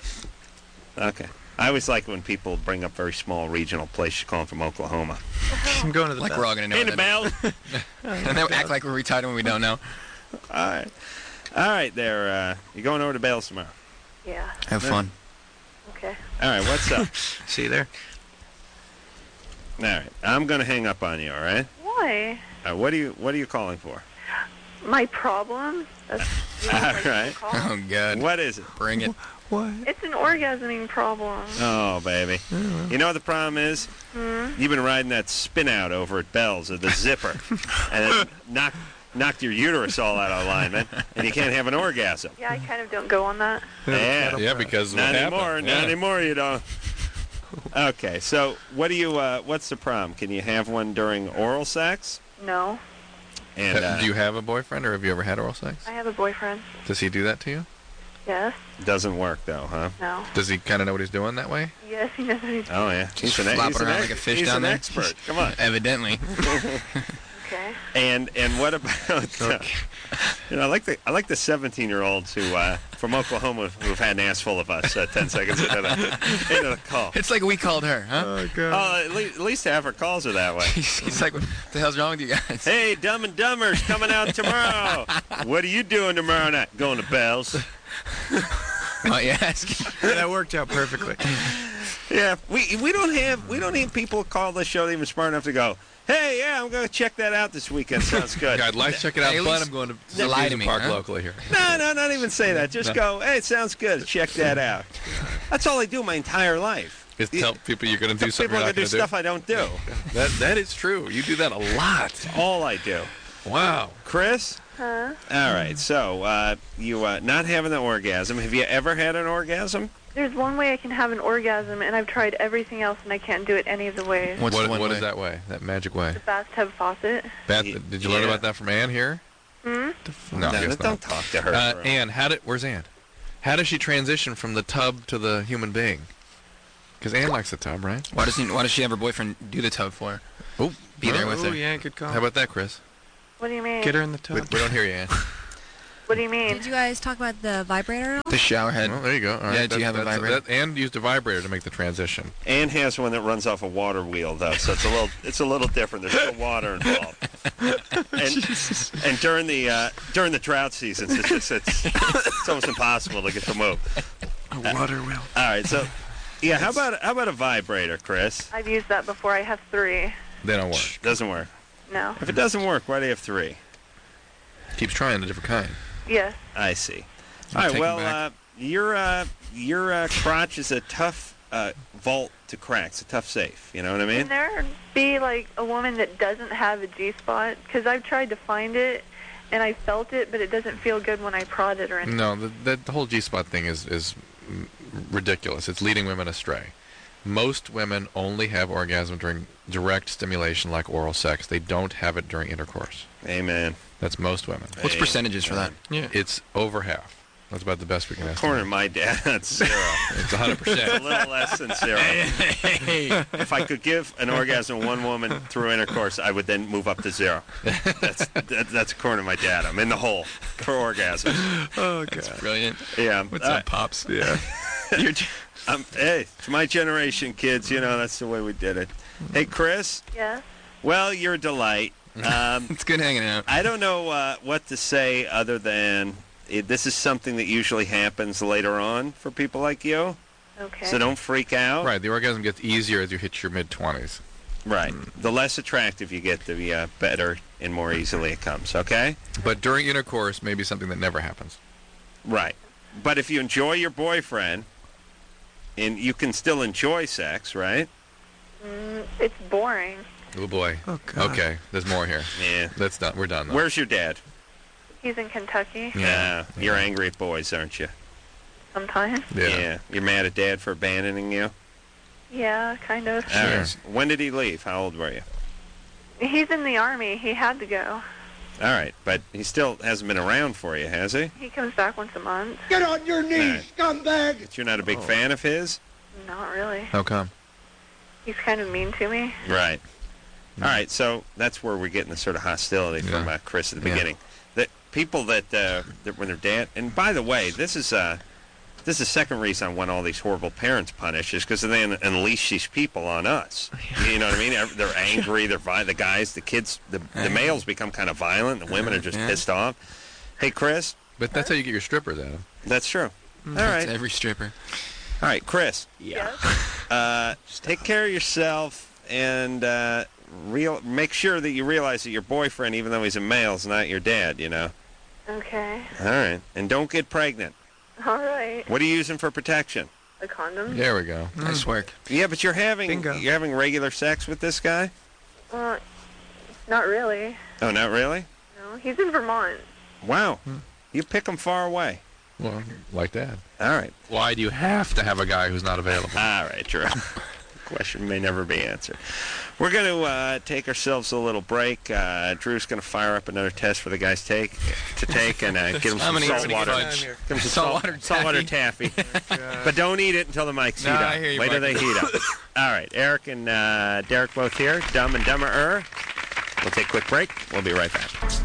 Speaker 1: Okay. I always like when people bring up very small regional places, calling from Oklahoma.
Speaker 5: I'm going to the
Speaker 4: Like
Speaker 5: Bell.
Speaker 4: we're all going to know.
Speaker 1: Hey,
Speaker 4: what
Speaker 1: the
Speaker 4: that is.
Speaker 1: bell.
Speaker 4: And they act like we're retarded when we don't know.
Speaker 1: All right. All right, there. Uh, you're going over to Bales tomorrow.
Speaker 2: Yeah.
Speaker 4: Have fun.
Speaker 2: Okay.
Speaker 1: All right, what's up?
Speaker 5: See you there.
Speaker 1: All right, I'm going to hang up on you, all right?
Speaker 2: Why?
Speaker 1: Uh, what, are you, what are you calling for?
Speaker 2: My problem? That's you know,
Speaker 1: All
Speaker 2: like,
Speaker 1: right.
Speaker 2: call.
Speaker 4: Oh, God.
Speaker 1: What is it?
Speaker 4: Bring it.
Speaker 5: What?
Speaker 2: It's an orgasming problem.
Speaker 1: Oh, baby. You know what the problem is?
Speaker 2: Hmm?
Speaker 1: You've been riding that spin out over at Bell's, or the zipper, and it knocked, knocked your uterus all out of alignment, and you can't have an orgasm.
Speaker 2: Yeah, I kind of don't go on that.
Speaker 1: Yeah.
Speaker 3: Yeah, because
Speaker 1: Not
Speaker 3: what
Speaker 1: anymore.
Speaker 3: happened?
Speaker 1: Not
Speaker 3: Yeah.
Speaker 1: anymore. You don't. Okay, so what do you? Uh, what's the problem? Can you have one during oral sex?
Speaker 2: No.
Speaker 1: And
Speaker 3: Uh,
Speaker 1: uh,
Speaker 3: do you have a boyfriend, or have you ever had oral sex?
Speaker 2: I have a boyfriend.
Speaker 3: Does he do that to you?
Speaker 2: Yes.
Speaker 1: doesn't work though, huh?
Speaker 2: No.
Speaker 3: Does he kind of know what he's doing that way?
Speaker 2: Yes, he knows what he's
Speaker 1: Oh yeah, he's an,
Speaker 4: flop
Speaker 1: he's
Speaker 4: it
Speaker 1: an
Speaker 4: around
Speaker 1: ex-
Speaker 4: like a fish
Speaker 1: he's
Speaker 4: down
Speaker 1: an
Speaker 4: there.
Speaker 1: expert. Come on.
Speaker 4: Evidently.
Speaker 2: Okay.
Speaker 1: And and what about? Uh, you know, I like the I like the seventeen-year-olds who uh, from Oklahoma who've had an ass full of us uh, ten seconds into the into the call.
Speaker 4: It's like we called her, huh?
Speaker 5: Oh, God.
Speaker 1: Oh, at least, at least half our calls are that way.
Speaker 4: He's, he's like, what the hell's wrong with you guys?
Speaker 1: Hey, Dumb and Dumber's coming out tomorrow. What are you doing tomorrow night? Going to Bell's.
Speaker 4: Why you ask?
Speaker 5: Yeah, that worked out perfectly.
Speaker 1: Yeah, we we don't have we don't have people call the show even smart enough to go, hey, yeah, I'm going to check that out this weekend. Sounds good.
Speaker 3: I'd like to check it out,
Speaker 4: Hey, at
Speaker 3: but
Speaker 4: least
Speaker 3: I'm going to
Speaker 4: lie to
Speaker 3: amusement
Speaker 4: me,
Speaker 3: park
Speaker 4: huh?
Speaker 3: locally here.
Speaker 1: No, no, not even say that. Just
Speaker 3: No.
Speaker 1: go, hey, it sounds good. Check that out. That's all I do my entire life.
Speaker 3: Just tell people you're going to do
Speaker 1: Tell
Speaker 3: something
Speaker 1: people
Speaker 3: you're
Speaker 1: I'm
Speaker 3: not
Speaker 1: going to
Speaker 3: going
Speaker 1: do
Speaker 3: to do.
Speaker 1: stuff I don't do.
Speaker 3: That that is true. You do that a lot.
Speaker 1: All I do.
Speaker 3: Wow.
Speaker 1: Chris?
Speaker 2: Huh?
Speaker 1: All right, so uh, you uh, not having an orgasm. Have you ever had an orgasm?
Speaker 2: There's one way I can have an orgasm, and I've tried everything else, and I can't do it any of the ways.
Speaker 4: What's
Speaker 3: what
Speaker 4: the one
Speaker 3: what
Speaker 4: way?
Speaker 3: is that way? That magic way?
Speaker 2: The bathtub faucet.
Speaker 3: Beth,
Speaker 1: Ye-
Speaker 3: did you learn
Speaker 1: yeah.
Speaker 3: about that from Ann here?
Speaker 2: Hmm?
Speaker 3: No, I guess
Speaker 1: don't
Speaker 3: not.
Speaker 1: talk to her.
Speaker 3: Uh,
Speaker 1: for-
Speaker 3: Ann, how did? Where's Ann? How does she transition from the tub to the human being? Because Ann likes the tub, right?
Speaker 4: Why does he, Why does she have her boyfriend do the tub for her?
Speaker 3: Oh,
Speaker 4: Be there with
Speaker 5: Oh,
Speaker 4: her.
Speaker 5: yeah, good call.
Speaker 3: how about that, Chris?
Speaker 2: What do you mean?
Speaker 5: Get her in the
Speaker 3: We,
Speaker 5: tub.
Speaker 3: we don't hear you, Ann.
Speaker 2: What do you mean?
Speaker 9: Did you guys talk about the vibrator at all?
Speaker 4: The shower head.
Speaker 3: Well, there you go. All right.
Speaker 4: Yeah, do you
Speaker 3: That-
Speaker 4: have a
Speaker 3: that's-
Speaker 4: vibrator?
Speaker 3: That, Ann used a vibrator to make the transition.
Speaker 1: Ann has one that runs off a water wheel, though, so it's a little it's a little different. There's still water involved. And, and during the uh, during the drought seasons, it's just it's, it's almost impossible to get to move.
Speaker 5: A water wheel.
Speaker 1: All right, so yeah, how about how about a vibrator, Chris?
Speaker 2: I've used that before. I have three.
Speaker 3: They don't work.
Speaker 1: Doesn't work.
Speaker 2: No.
Speaker 1: If it doesn't work, why do you have three?
Speaker 3: Keeps trying a different kind.
Speaker 2: Yes.
Speaker 1: I see.
Speaker 4: I'll
Speaker 1: All right,
Speaker 4: take
Speaker 1: well,
Speaker 4: it back.
Speaker 1: uh, your uh, your uh, crotch is a tough uh, vault to crack. It's a tough safe. You know what I mean?
Speaker 2: Can there be like a woman that doesn't have a G spot? Because I've tried to find it, and I felt it, but it doesn't feel good when I prod it or anything.
Speaker 3: No, the, the, the whole G-spot thing is, is mm, ridiculous. It's leading women astray. Most women only have orgasm during direct stimulation like oral sex. They don't have it during intercourse.
Speaker 1: Amen.
Speaker 3: That's most women.
Speaker 4: What's percentages for that?
Speaker 5: Yeah.
Speaker 3: It's over half. That's about the best we can
Speaker 1: According to
Speaker 3: estimate.
Speaker 1: my dad, that's zero.
Speaker 3: It's one hundred
Speaker 1: A
Speaker 3: percent.
Speaker 1: little less than zero. If I could give an orgasm to one woman through intercourse, I would then move up to zero. That's that, that's according to my dad. I'm in the hole for orgasms.
Speaker 5: Oh, God.
Speaker 4: Brilliant.
Speaker 1: Yeah.
Speaker 4: What's
Speaker 1: uh,
Speaker 4: up, Pops?
Speaker 5: Yeah.
Speaker 4: You're
Speaker 1: Um, hey, it's my generation, kids. You know, that's the way we did it. Hey, Chris.
Speaker 2: Yes.
Speaker 1: Well, you're a delight. Um,
Speaker 4: It's good hanging out.
Speaker 1: I don't know uh, what to say other than it, this is something that usually happens later on for people like you.
Speaker 2: Okay.
Speaker 1: So don't freak out.
Speaker 3: Right, the orgasm gets easier as you hit your mid-twenties.
Speaker 1: Right. The less attractive you get, the uh, better and more easily it comes, okay?
Speaker 3: But during intercourse, maybe something that never happens.
Speaker 1: Right. But if you enjoy your boyfriend, and you can still enjoy sex, right?
Speaker 2: Mm, it's boring.
Speaker 3: Oh, boy.
Speaker 5: Oh, God.
Speaker 3: Okay, there's more here.
Speaker 1: Yeah.
Speaker 3: That's done. We're done, though.
Speaker 1: Where's your dad?
Speaker 2: He's in Kentucky
Speaker 1: Yeah. You're angry at boys, aren't you?
Speaker 2: sometimes.
Speaker 3: Yeah.
Speaker 1: You're mad at dad for abandoning you?
Speaker 2: Yeah, kind of.
Speaker 1: All right. When did he leave? How old were you?
Speaker 2: He's in the Army. He had to go.
Speaker 1: All right. But he still hasn't been around for you, has he?
Speaker 2: He comes back once a month.
Speaker 10: Get on your knees, scumbag!
Speaker 1: But you're not a big fan of his?
Speaker 2: Not really.
Speaker 3: How come?
Speaker 2: He's kind of mean to me.
Speaker 1: Right. All right, so that's where we're getting the sort of hostility from
Speaker 3: Yeah.
Speaker 1: uh, Chris at the
Speaker 3: Yeah.
Speaker 1: beginning. That people that, uh, that when their dad, and by the way, this is uh, this is the second reason I want all these horrible parents punished is because they un- unleash these people on us. You know what I mean? Ev- They're angry. They're vi- the guys, the kids, the, the males become kind of violent. The women are just
Speaker 4: Yeah.
Speaker 1: pissed off. Hey, Chris,
Speaker 3: But that's how you get your strippers, Adam.
Speaker 1: that's true. All
Speaker 4: That's
Speaker 1: right,
Speaker 4: every stripper.
Speaker 1: all right, Chris.
Speaker 2: Yes.
Speaker 1: Uh, take care of yourself and uh, real make sure that you realize that your boyfriend, even though he's a male, is not your dad. You know.
Speaker 2: Okay.
Speaker 1: All right, and don't get pregnant.
Speaker 2: All right.
Speaker 1: What are you using for protection?
Speaker 2: A condom?
Speaker 3: There we go.
Speaker 4: Nice work.
Speaker 1: Yeah, but you're having
Speaker 5: Bingo.
Speaker 1: you're having regular sex with this guy?
Speaker 2: Uh, not really.
Speaker 1: Oh, not really?
Speaker 2: No, he's in Vermont.
Speaker 1: Wow, you pick him far away.
Speaker 3: Well, like that.
Speaker 1: All right,
Speaker 3: Why do you have to have a guy who's not available?
Speaker 1: all right, Drew. Question may never be answered. We're going to uh, take ourselves a little break. Uh, Drew's going to fire up another test for the guys take to take and uh, get him
Speaker 4: I'm
Speaker 1: some
Speaker 4: gonna eat
Speaker 1: salt
Speaker 4: some
Speaker 1: water.
Speaker 4: fudge.
Speaker 1: Give him some
Speaker 4: Saltwater
Speaker 1: salt, saltwater taffy. But don't eat it until the mics
Speaker 4: No,
Speaker 1: heat
Speaker 4: I
Speaker 1: up.
Speaker 4: hear you,
Speaker 1: Wait till
Speaker 4: Mike.
Speaker 1: they heat up. All right, Eric and uh, Derek both here. Dumb and Dumber-er. We'll take a quick break. We'll be right back.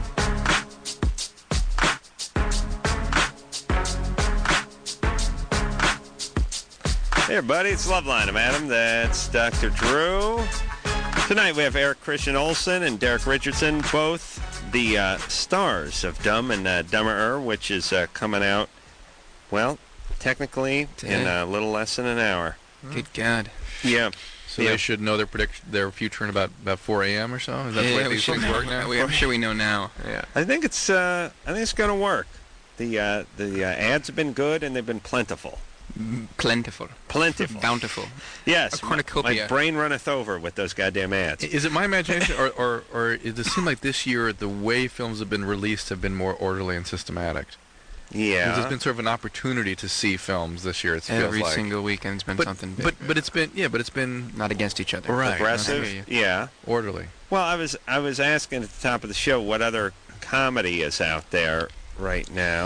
Speaker 1: Hey, everybody. It's Loveline. I'm Adam. That's Doctor Drew. Tonight we have Eric Christian Olsen and Derek Richardson, both the uh, stars of Dumb and uh, Dumber-er, which is uh, coming out, well, technically
Speaker 4: Today.
Speaker 1: in a little less than an hour.
Speaker 4: Good God.
Speaker 1: Yeah.
Speaker 3: So
Speaker 1: Yeah.
Speaker 3: they should know their predict their future in about, about four a.m. or so? Is that the
Speaker 4: yeah,
Speaker 3: way
Speaker 4: we
Speaker 3: these
Speaker 4: should
Speaker 3: things
Speaker 4: know.
Speaker 3: work now?
Speaker 4: We, I'm sure we know now.
Speaker 5: Yeah.
Speaker 1: I think it's uh, I think it's going to work. The uh, the uh, ads have been good and they've been plentiful.
Speaker 4: Plentiful.
Speaker 1: Plentiful.
Speaker 4: Bountiful.
Speaker 1: Yes.
Speaker 4: A
Speaker 1: my,
Speaker 4: cornucopia.
Speaker 1: my brain runneth over with those goddamn ads.
Speaker 3: Is it my imagination, or, or, or it does it seem like this year the way films have been released have been more orderly and systematic?
Speaker 1: Yeah.
Speaker 3: There's been sort of an opportunity to see films this year. It feels
Speaker 4: Every
Speaker 3: like.
Speaker 4: single weekend's been
Speaker 3: but,
Speaker 4: something big.
Speaker 3: but but it's been yeah, but it's been
Speaker 4: not against each other.
Speaker 3: Right.
Speaker 4: I
Speaker 1: Aggressive.
Speaker 4: hear you.
Speaker 1: Yeah.
Speaker 3: orderly.
Speaker 1: Well, I was I was asking at the top of the show what other comedy is out there right now,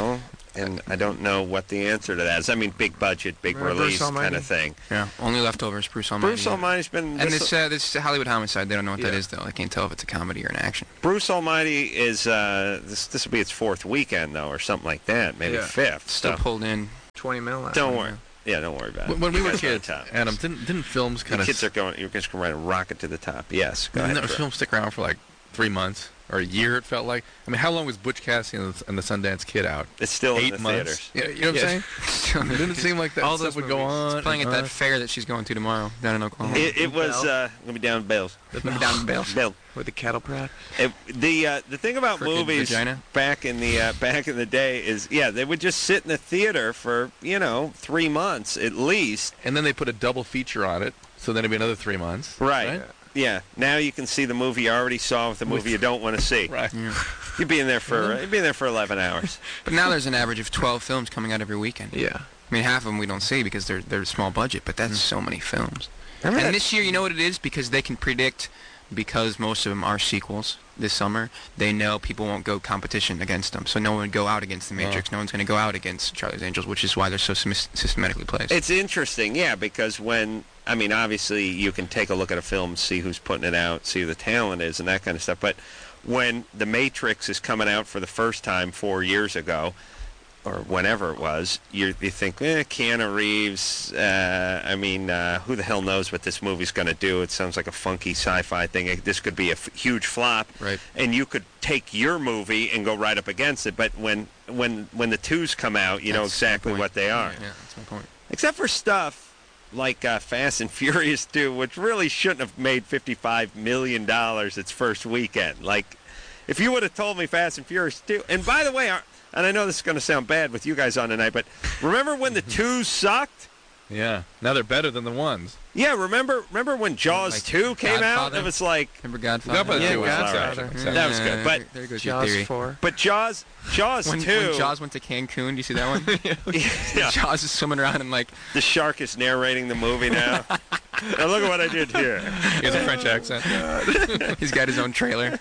Speaker 1: and I don't know what the answer to that is. I mean, big budget, big
Speaker 5: Bruce
Speaker 1: release
Speaker 5: Almighty.
Speaker 1: kind of thing.
Speaker 4: Yeah, only leftovers. Bruce Almighty.
Speaker 1: Bruce Almighty's been...
Speaker 4: And
Speaker 1: this-
Speaker 4: this uh, this Hollywood Homicide, they don't know what that
Speaker 1: Yeah.
Speaker 4: is, though. I can't tell if it's a comedy or an action.
Speaker 1: Bruce Almighty is, uh, this this will be its fourth weekend, though, or something like that, maybe
Speaker 5: Yeah.
Speaker 1: fifth.
Speaker 4: Still
Speaker 1: so.
Speaker 4: pulled in.
Speaker 5: twenty mil. last
Speaker 1: Don't
Speaker 5: time,
Speaker 1: worry. Yeah, don't worry about it.
Speaker 3: When, when we
Speaker 1: You
Speaker 3: were
Speaker 1: guys are on
Speaker 3: kids,
Speaker 1: top.
Speaker 3: Adam, didn't didn't films
Speaker 1: The
Speaker 3: kind of
Speaker 1: kids are going, you're just going to ride a rocket to the top. Yes, go
Speaker 3: didn't
Speaker 1: ahead.
Speaker 3: the
Speaker 1: Drew.
Speaker 3: films stick around for like three months or a year? It felt like. I mean, how long was Butch Cassidy and the, and the Sundance Kid out?
Speaker 1: It's still
Speaker 3: Eight
Speaker 1: in the
Speaker 3: months.
Speaker 1: theaters.
Speaker 3: Yeah, you know what I'm saying? Didn't it seem like that
Speaker 5: All
Speaker 3: stuff
Speaker 5: those
Speaker 3: would go
Speaker 5: movies.
Speaker 3: on?
Speaker 4: It's playing at
Speaker 3: and
Speaker 4: that
Speaker 3: on?
Speaker 4: fair that she's going to tomorrow down in Oklahoma.
Speaker 1: It, it was,
Speaker 5: Bell.
Speaker 1: uh, going to be down in Bales.
Speaker 4: down in Bale.
Speaker 1: Bale.
Speaker 5: With the cattle prod.
Speaker 1: It, the uh, the thing about
Speaker 4: Crooked
Speaker 1: movies
Speaker 4: vagina?
Speaker 1: back in the uh, back in the day is yeah they would just sit in the theater for you know three months at least.
Speaker 3: And then they put a double feature on it, so then it'd be another three months.
Speaker 1: Right. Yeah. Now you can see the movie you already saw with the movie you don't want to see.
Speaker 3: Right.
Speaker 4: Yeah.
Speaker 1: You'd be in there for uh, you'd be in there for eleven hours.
Speaker 4: But now there's an average of twelve films coming out every weekend.
Speaker 5: Yeah.
Speaker 4: I mean, half of them we don't see because they're they're small budget, but that's so many films.
Speaker 1: Remember
Speaker 4: And
Speaker 1: that-
Speaker 4: this year, you know what it is? Because they can predict, because most of them are sequels this summer, they know people won't go competition against them. So no one would go out against The Matrix. No one's going to go out against Charlie's Angels, which is why they're so sym- systematically placed.
Speaker 1: It's interesting, yeah, because when I mean, obviously you can take a look at a film, see who's putting it out, see who the talent is, and that kind of stuff. But when The Matrix is coming out for the first time four years ago, or whenever it was, you you think, eh, Keanu Reeves. Uh, I mean, uh, who the hell knows what this movie's going to do? It sounds like a funky sci-fi thing. It- This could be a f- huge flop,
Speaker 4: Right.
Speaker 1: and you could take your movie and go right up against it. But when when when the twos come out, you know
Speaker 4: That's my
Speaker 1: exactly
Speaker 4: point.
Speaker 1: what they are.
Speaker 4: Yeah, that's my point.
Speaker 1: Except for stuff like uh, Fast and Furious two, which really shouldn't have made fifty-five million dollars its first weekend. Like, if you would have told me Fast and Furious two, and by the way, our, and I know this is going to sound bad with you guys on tonight, but remember when the twos sucked?
Speaker 3: Yeah. Now they're better than the ones.
Speaker 1: Yeah, remember remember when Jaws
Speaker 4: Like
Speaker 1: two came out?
Speaker 4: Godfather?
Speaker 1: It was like,
Speaker 4: Remember Godfather?
Speaker 3: Godfather
Speaker 5: Yeah,
Speaker 3: two was
Speaker 5: Godfather.
Speaker 3: all right.
Speaker 5: Yeah.
Speaker 1: that was good. But
Speaker 4: there goes your
Speaker 5: Jaws
Speaker 4: theory.
Speaker 5: four.
Speaker 1: but Jaws Jaws
Speaker 4: When,
Speaker 1: two,
Speaker 4: when Jaws went to Cancun, do you see that one?
Speaker 1: yeah,
Speaker 4: Jaws is swimming around and like
Speaker 1: the shark is narrating the movie now. Now look at what I did here.
Speaker 3: He has a French accent.
Speaker 4: he's got his own trailer.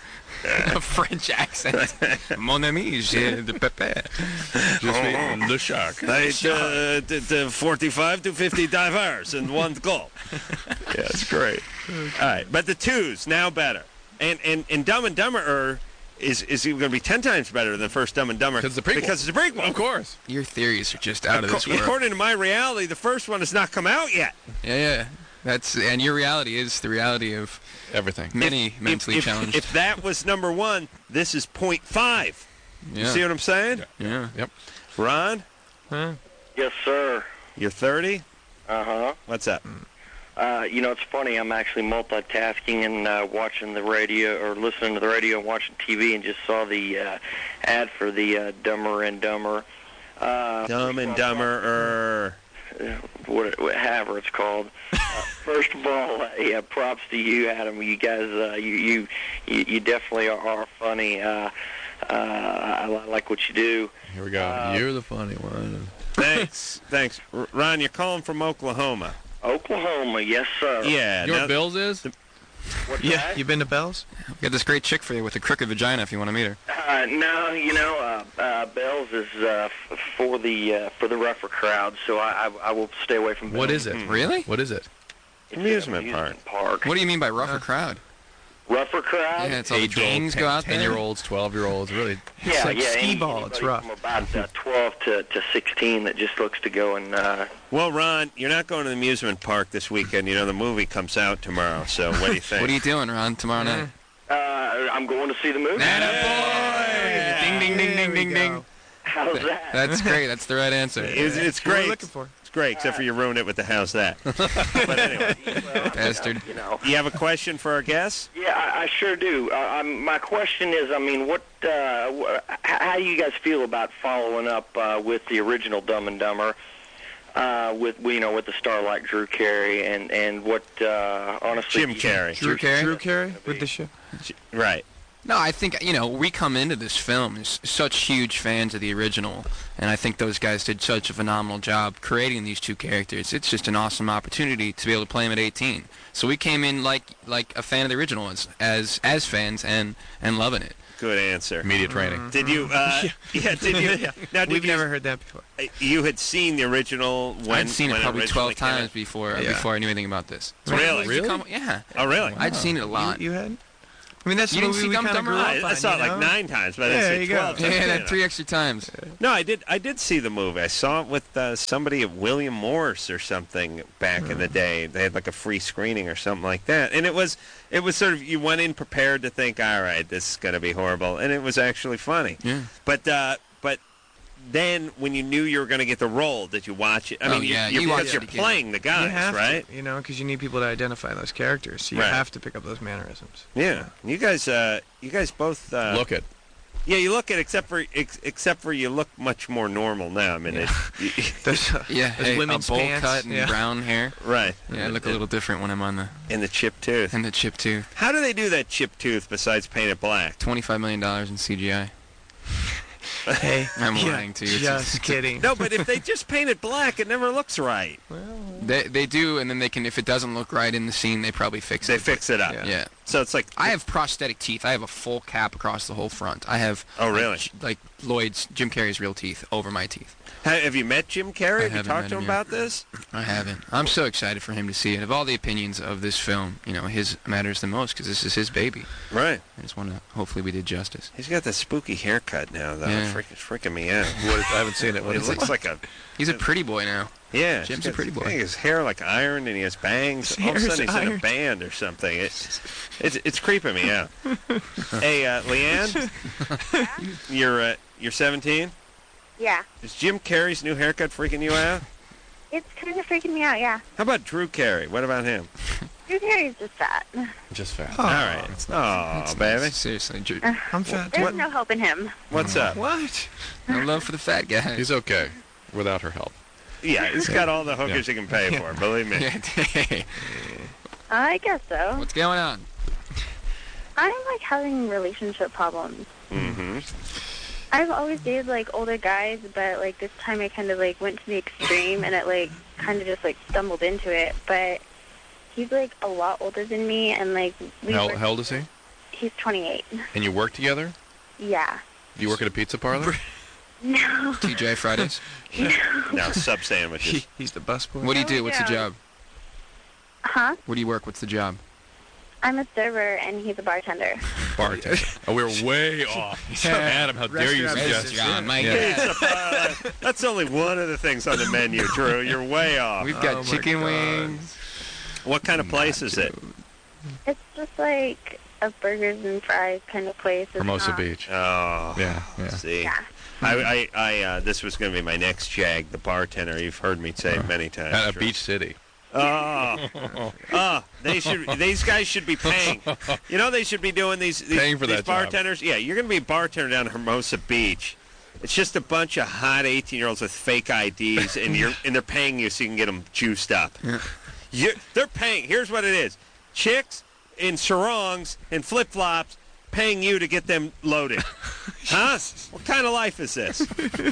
Speaker 4: A French accent. Mon ami, j'ai de pépé.
Speaker 3: Just the shark.
Speaker 1: I uh, did uh, forty-five to fifty divers in one goal. Yeah, it's great. All right, but the twos now better, and and and Dumb and Dumber is is even going to be ten times better than the first Dumb and Dumber
Speaker 3: Because it's a prequel.
Speaker 1: Because it's a prequel,
Speaker 3: Of course.
Speaker 4: Your theories are just out of this world.
Speaker 1: According to my reality, the first one has not come out yet.
Speaker 4: Yeah, yeah. That's and your reality is the reality of
Speaker 3: Everything.
Speaker 4: many
Speaker 1: If-
Speaker 4: mentally
Speaker 1: if,
Speaker 4: challenged.
Speaker 1: If that was number one, this is point five. You
Speaker 4: yeah.
Speaker 1: see what I'm saying?
Speaker 4: yeah.
Speaker 3: Yep.
Speaker 1: Ron,
Speaker 11: Yes, sir.
Speaker 1: you're thirty.
Speaker 11: Uh huh.
Speaker 1: What's up?
Speaker 11: Uh, you know, it's funny. I'm actually multitasking and uh, watching the radio or listening to the radio and watching T V, and just saw the uh, ad for the uh, Dumber and Dumber. Uh,
Speaker 1: Dumb and Dumber.
Speaker 11: what, whatever it's called. Uh, first of all, uh, yeah, props to you, Adam. You guys, uh, you, you, you, you definitely are, are funny. Uh, uh, I, I like what you do.
Speaker 3: Here we go.
Speaker 11: Uh,
Speaker 3: You're the funny one.
Speaker 1: Thanks, thanks, R- Ron. You're calling from Oklahoma.
Speaker 11: Oklahoma, yes, sir.
Speaker 1: Yeah.
Speaker 3: You know
Speaker 1: now-
Speaker 3: what Bill's is?
Speaker 11: What's
Speaker 5: Yeah.
Speaker 11: that?
Speaker 5: You been to Bell's?
Speaker 4: We got this great chick for you with a crooked vagina if you want to meet her.
Speaker 11: Uh, no, you know, uh, uh, Bell's is uh, f- for the uh, for the rougher crowd, so I, I, I will stay away from.
Speaker 3: What
Speaker 11: Bell's.
Speaker 3: is it?
Speaker 4: Really?
Speaker 3: What is it?
Speaker 11: It's an
Speaker 1: Amusement park.
Speaker 11: park.
Speaker 4: What do you mean by rougher crowd?
Speaker 11: Rougher crowd?
Speaker 4: Yeah, it's all the gangs go out there.
Speaker 3: ten-year-olds, twelve-year-olds, really.
Speaker 11: yeah,
Speaker 5: like
Speaker 11: yeah.
Speaker 5: skee
Speaker 11: any-
Speaker 5: ball, it's
Speaker 11: anybody
Speaker 5: rough.
Speaker 11: From about uh, twelve to, to sixteen that just looks to go and. Uh,
Speaker 1: Well, Ron, you're not going to the amusement park this weekend. You know the movie comes out tomorrow. So what do you think?
Speaker 4: What are you doing, Ron, tomorrow night?
Speaker 11: uh, I'm going to see the movie.
Speaker 4: Attaboy! Ding, ding, ding, ding, ding, ding.
Speaker 11: How's that?
Speaker 4: That's great. That's the right answer.
Speaker 1: It's, it's
Speaker 5: What are
Speaker 1: great.
Speaker 5: you looking for?
Speaker 1: It's great, except for you ruined it with the how's that. But anyway,
Speaker 4: Bastard.
Speaker 11: You know.
Speaker 1: you have a question for our guests?
Speaker 11: Yeah, I, I sure do. Uh, um, my question is, I mean, what, uh, wh- how do you guys feel about following up uh, with the original Dumb and Dumber, uh, with you know, with the star like Drew Carey, and and what uh, honestly,
Speaker 1: Jim Carrey.
Speaker 4: Drew Carey?
Speaker 5: Drew Carey with the show.
Speaker 1: Right.
Speaker 4: No, I think, you know, we come into this film as such huge fans of the original, and I think those guys did such a phenomenal job creating these two characters. It's just an awesome opportunity to be able to play them at eighteen. So we came in like like a fan of the original ones, as as fans, and, and loving it.
Speaker 1: Good answer.
Speaker 3: Media training.
Speaker 1: Mm-hmm. Did you? Uh, yeah. Did you?
Speaker 5: Yeah.
Speaker 1: Now, did
Speaker 5: We've
Speaker 1: you,
Speaker 5: never heard that before.
Speaker 1: You had seen the original when
Speaker 4: I'd seen
Speaker 1: when
Speaker 4: it probably
Speaker 1: originally
Speaker 4: twelve
Speaker 1: came out?
Speaker 4: times before
Speaker 5: Yeah.
Speaker 4: before I knew anything about this.
Speaker 1: Really?
Speaker 4: Really? Come, yeah.
Speaker 1: Oh, really?
Speaker 4: I'd seen it a lot.
Speaker 5: You, you had? I mean, that's
Speaker 4: You
Speaker 5: the
Speaker 4: didn't
Speaker 5: movie
Speaker 4: see
Speaker 5: we
Speaker 4: Dumb
Speaker 5: kind of
Speaker 4: Dumber?
Speaker 5: grew up
Speaker 1: I, I
Speaker 5: on,
Speaker 1: saw it
Speaker 5: you
Speaker 1: like
Speaker 5: know?
Speaker 1: nine times, but I
Speaker 5: Yeah,
Speaker 1: didn't
Speaker 5: there
Speaker 1: see
Speaker 5: you go.
Speaker 1: twelve.
Speaker 4: Yeah,
Speaker 1: times, you
Speaker 4: that
Speaker 1: know.
Speaker 4: three extra times.
Speaker 1: No, I did. I did see the movie. I saw it with uh, somebody at William Morris or something back in the day. They had like a free screening or something like that, and it was it was sort of you went in prepared to think, all right, this is going to be horrible, and it was actually funny.
Speaker 4: Yeah.
Speaker 1: But uh, but then when you knew you were going to get the role, did you watch it? I
Speaker 4: Oh,
Speaker 1: mean, you-
Speaker 4: yeah,
Speaker 1: you,
Speaker 4: you
Speaker 1: because
Speaker 4: watch
Speaker 1: you're
Speaker 4: it again.
Speaker 1: playing the
Speaker 5: You
Speaker 1: guys,
Speaker 5: have
Speaker 1: right?
Speaker 5: to, you know, because you need people to identify those characters. So you
Speaker 1: Right.
Speaker 5: have to pick up those mannerisms.
Speaker 1: Yeah. You guys, uh, you guys both uh,
Speaker 3: Look it.
Speaker 1: Yeah, you look it, except for ex- except for you look much more normal now. I mean,
Speaker 5: Yeah.
Speaker 1: it,
Speaker 5: Those, uh,
Speaker 4: Yeah,
Speaker 5: those
Speaker 4: hey, a
Speaker 5: women's
Speaker 4: bowl
Speaker 5: pants,
Speaker 4: cut and
Speaker 5: yeah.
Speaker 4: brown hair.
Speaker 1: right.
Speaker 4: Yeah, I look a little different when I'm on the
Speaker 1: in the chip tooth.
Speaker 4: in the chip tooth.
Speaker 1: How do they do that chip tooth besides paint it black?
Speaker 4: Twenty-five million dollars in C G I.
Speaker 5: Hey,
Speaker 4: I'm
Speaker 5: yeah,
Speaker 4: lying to you. It's-
Speaker 5: Just
Speaker 4: it's-
Speaker 5: kidding.
Speaker 1: No, but if they just paint it black, it never looks right.
Speaker 4: They they do, and then they can. If it doesn't look right in the scene, they probably fix
Speaker 1: They
Speaker 4: it.
Speaker 1: fix it up.
Speaker 5: Yeah.
Speaker 4: Yeah.
Speaker 1: So it's like
Speaker 4: I have prosthetic teeth. I have a full cap across the whole front. I have.
Speaker 1: Oh,
Speaker 4: like,
Speaker 1: really?
Speaker 4: j- Like Lloyd's, Jim Carrey's real teeth over my teeth.
Speaker 1: Ha- have you met Jim Carrey?
Speaker 4: I
Speaker 1: Have you
Speaker 4: haven't
Speaker 1: talked
Speaker 4: met
Speaker 1: to him
Speaker 4: him yet.
Speaker 1: about this?
Speaker 4: I haven't. I'm so excited for him to see it. Of all the opinions of this film, you know, his matters the most because this is his baby.
Speaker 1: Right.
Speaker 4: I just want to. Hopefully, we did justice.
Speaker 1: He's got the spooky haircut now, though.
Speaker 4: Yeah.
Speaker 1: It's freaking, it's freaking me out.
Speaker 3: What is, I haven't seen it. What
Speaker 1: It
Speaker 3: is it?
Speaker 1: looks like a
Speaker 4: He's a pretty boy now.
Speaker 1: yeah.
Speaker 4: Jim's
Speaker 1: he's
Speaker 4: a
Speaker 1: got-
Speaker 4: pretty boy.
Speaker 1: I think his hair like ironed, and he has bangs.
Speaker 5: His
Speaker 1: All of a
Speaker 5: hair's
Speaker 1: sudden, he's in a
Speaker 5: ironed.
Speaker 1: band or something. It's it's it's creeping me out. Hey, uh, Leanne, you're uh, you're seventeen.
Speaker 2: Yeah.
Speaker 1: Is Jim Carrey's new haircut freaking you out?
Speaker 2: It's kind of freaking me out, yeah.
Speaker 1: How about Drew Carey? What about him?
Speaker 2: Drew Carey's just fat.
Speaker 3: Just fast.
Speaker 5: Oh,
Speaker 1: All right. Oh,
Speaker 4: It's
Speaker 1: baby.
Speaker 4: nice. Seriously, Drew.
Speaker 5: I'm fat.
Speaker 2: There's
Speaker 5: What?
Speaker 2: no hope in him.
Speaker 1: What's up?
Speaker 5: What?
Speaker 4: No love for the fat guy.
Speaker 3: He's okay without her help.
Speaker 1: Yeah, he's got all the hookers he can pay for. Believe me.
Speaker 4: Yeah.
Speaker 2: I guess so.
Speaker 4: What's going on?
Speaker 2: I'm like having relationship problems.
Speaker 1: Mm-hmm.
Speaker 2: I've always dated like older guys, but like this time I kind of like went to the extreme and it like kind of just like stumbled into it. But he's like a lot older than me, and like we
Speaker 3: How,
Speaker 2: work-
Speaker 3: how old is he?
Speaker 2: He's twenty-eight.
Speaker 3: And you work together?
Speaker 2: Yeah.
Speaker 3: You work at a pizza parlor?
Speaker 2: No.
Speaker 4: T J Fridays.
Speaker 1: Now, sub sandwiches.
Speaker 5: He, he's the busboy.
Speaker 4: What do you
Speaker 2: No,
Speaker 4: do? What's the
Speaker 2: yeah.
Speaker 4: job?
Speaker 2: Huh?
Speaker 4: Where do you work? What's the job?
Speaker 2: I'm a server and he's a bartender.
Speaker 3: Bartender. Oh, we're way off. Adam, how dare you
Speaker 5: Restaurant
Speaker 3: suggest?
Speaker 5: business.
Speaker 4: John, my
Speaker 3: Yeah.
Speaker 4: God.
Speaker 1: Pizza parlor. That's only one of the things on the menu, Drew. You're way off.
Speaker 4: We've got
Speaker 5: Oh, my
Speaker 4: chicken
Speaker 5: God.
Speaker 4: wings.
Speaker 1: What kind of place is it?
Speaker 2: It's just like a burgers and fries kind of place. It's
Speaker 3: Hermosa
Speaker 2: not-
Speaker 3: Beach.
Speaker 1: Oh,
Speaker 3: Yeah, yeah.
Speaker 1: see.
Speaker 2: Yeah.
Speaker 1: I, I, I uh, this was going to be my next jag, the bartender. You've heard me say it many times.
Speaker 3: At a
Speaker 1: Drew.
Speaker 3: beach city.
Speaker 1: Oh, oh, they should. These guys should be paying. You know, they should be doing these. these
Speaker 3: Paying for
Speaker 1: these
Speaker 3: that job.
Speaker 1: bartenders. Yeah, you're going to be a bartender down at Hermosa Beach. It's just a bunch of hot eighteen-year-olds with fake I Ds, and you're and they're paying you so you can get them juiced up. You, they're paying. Here's what it is: chicks in sarongs and flip-flops paying you to get them loaded. Huh? What kind of life is this?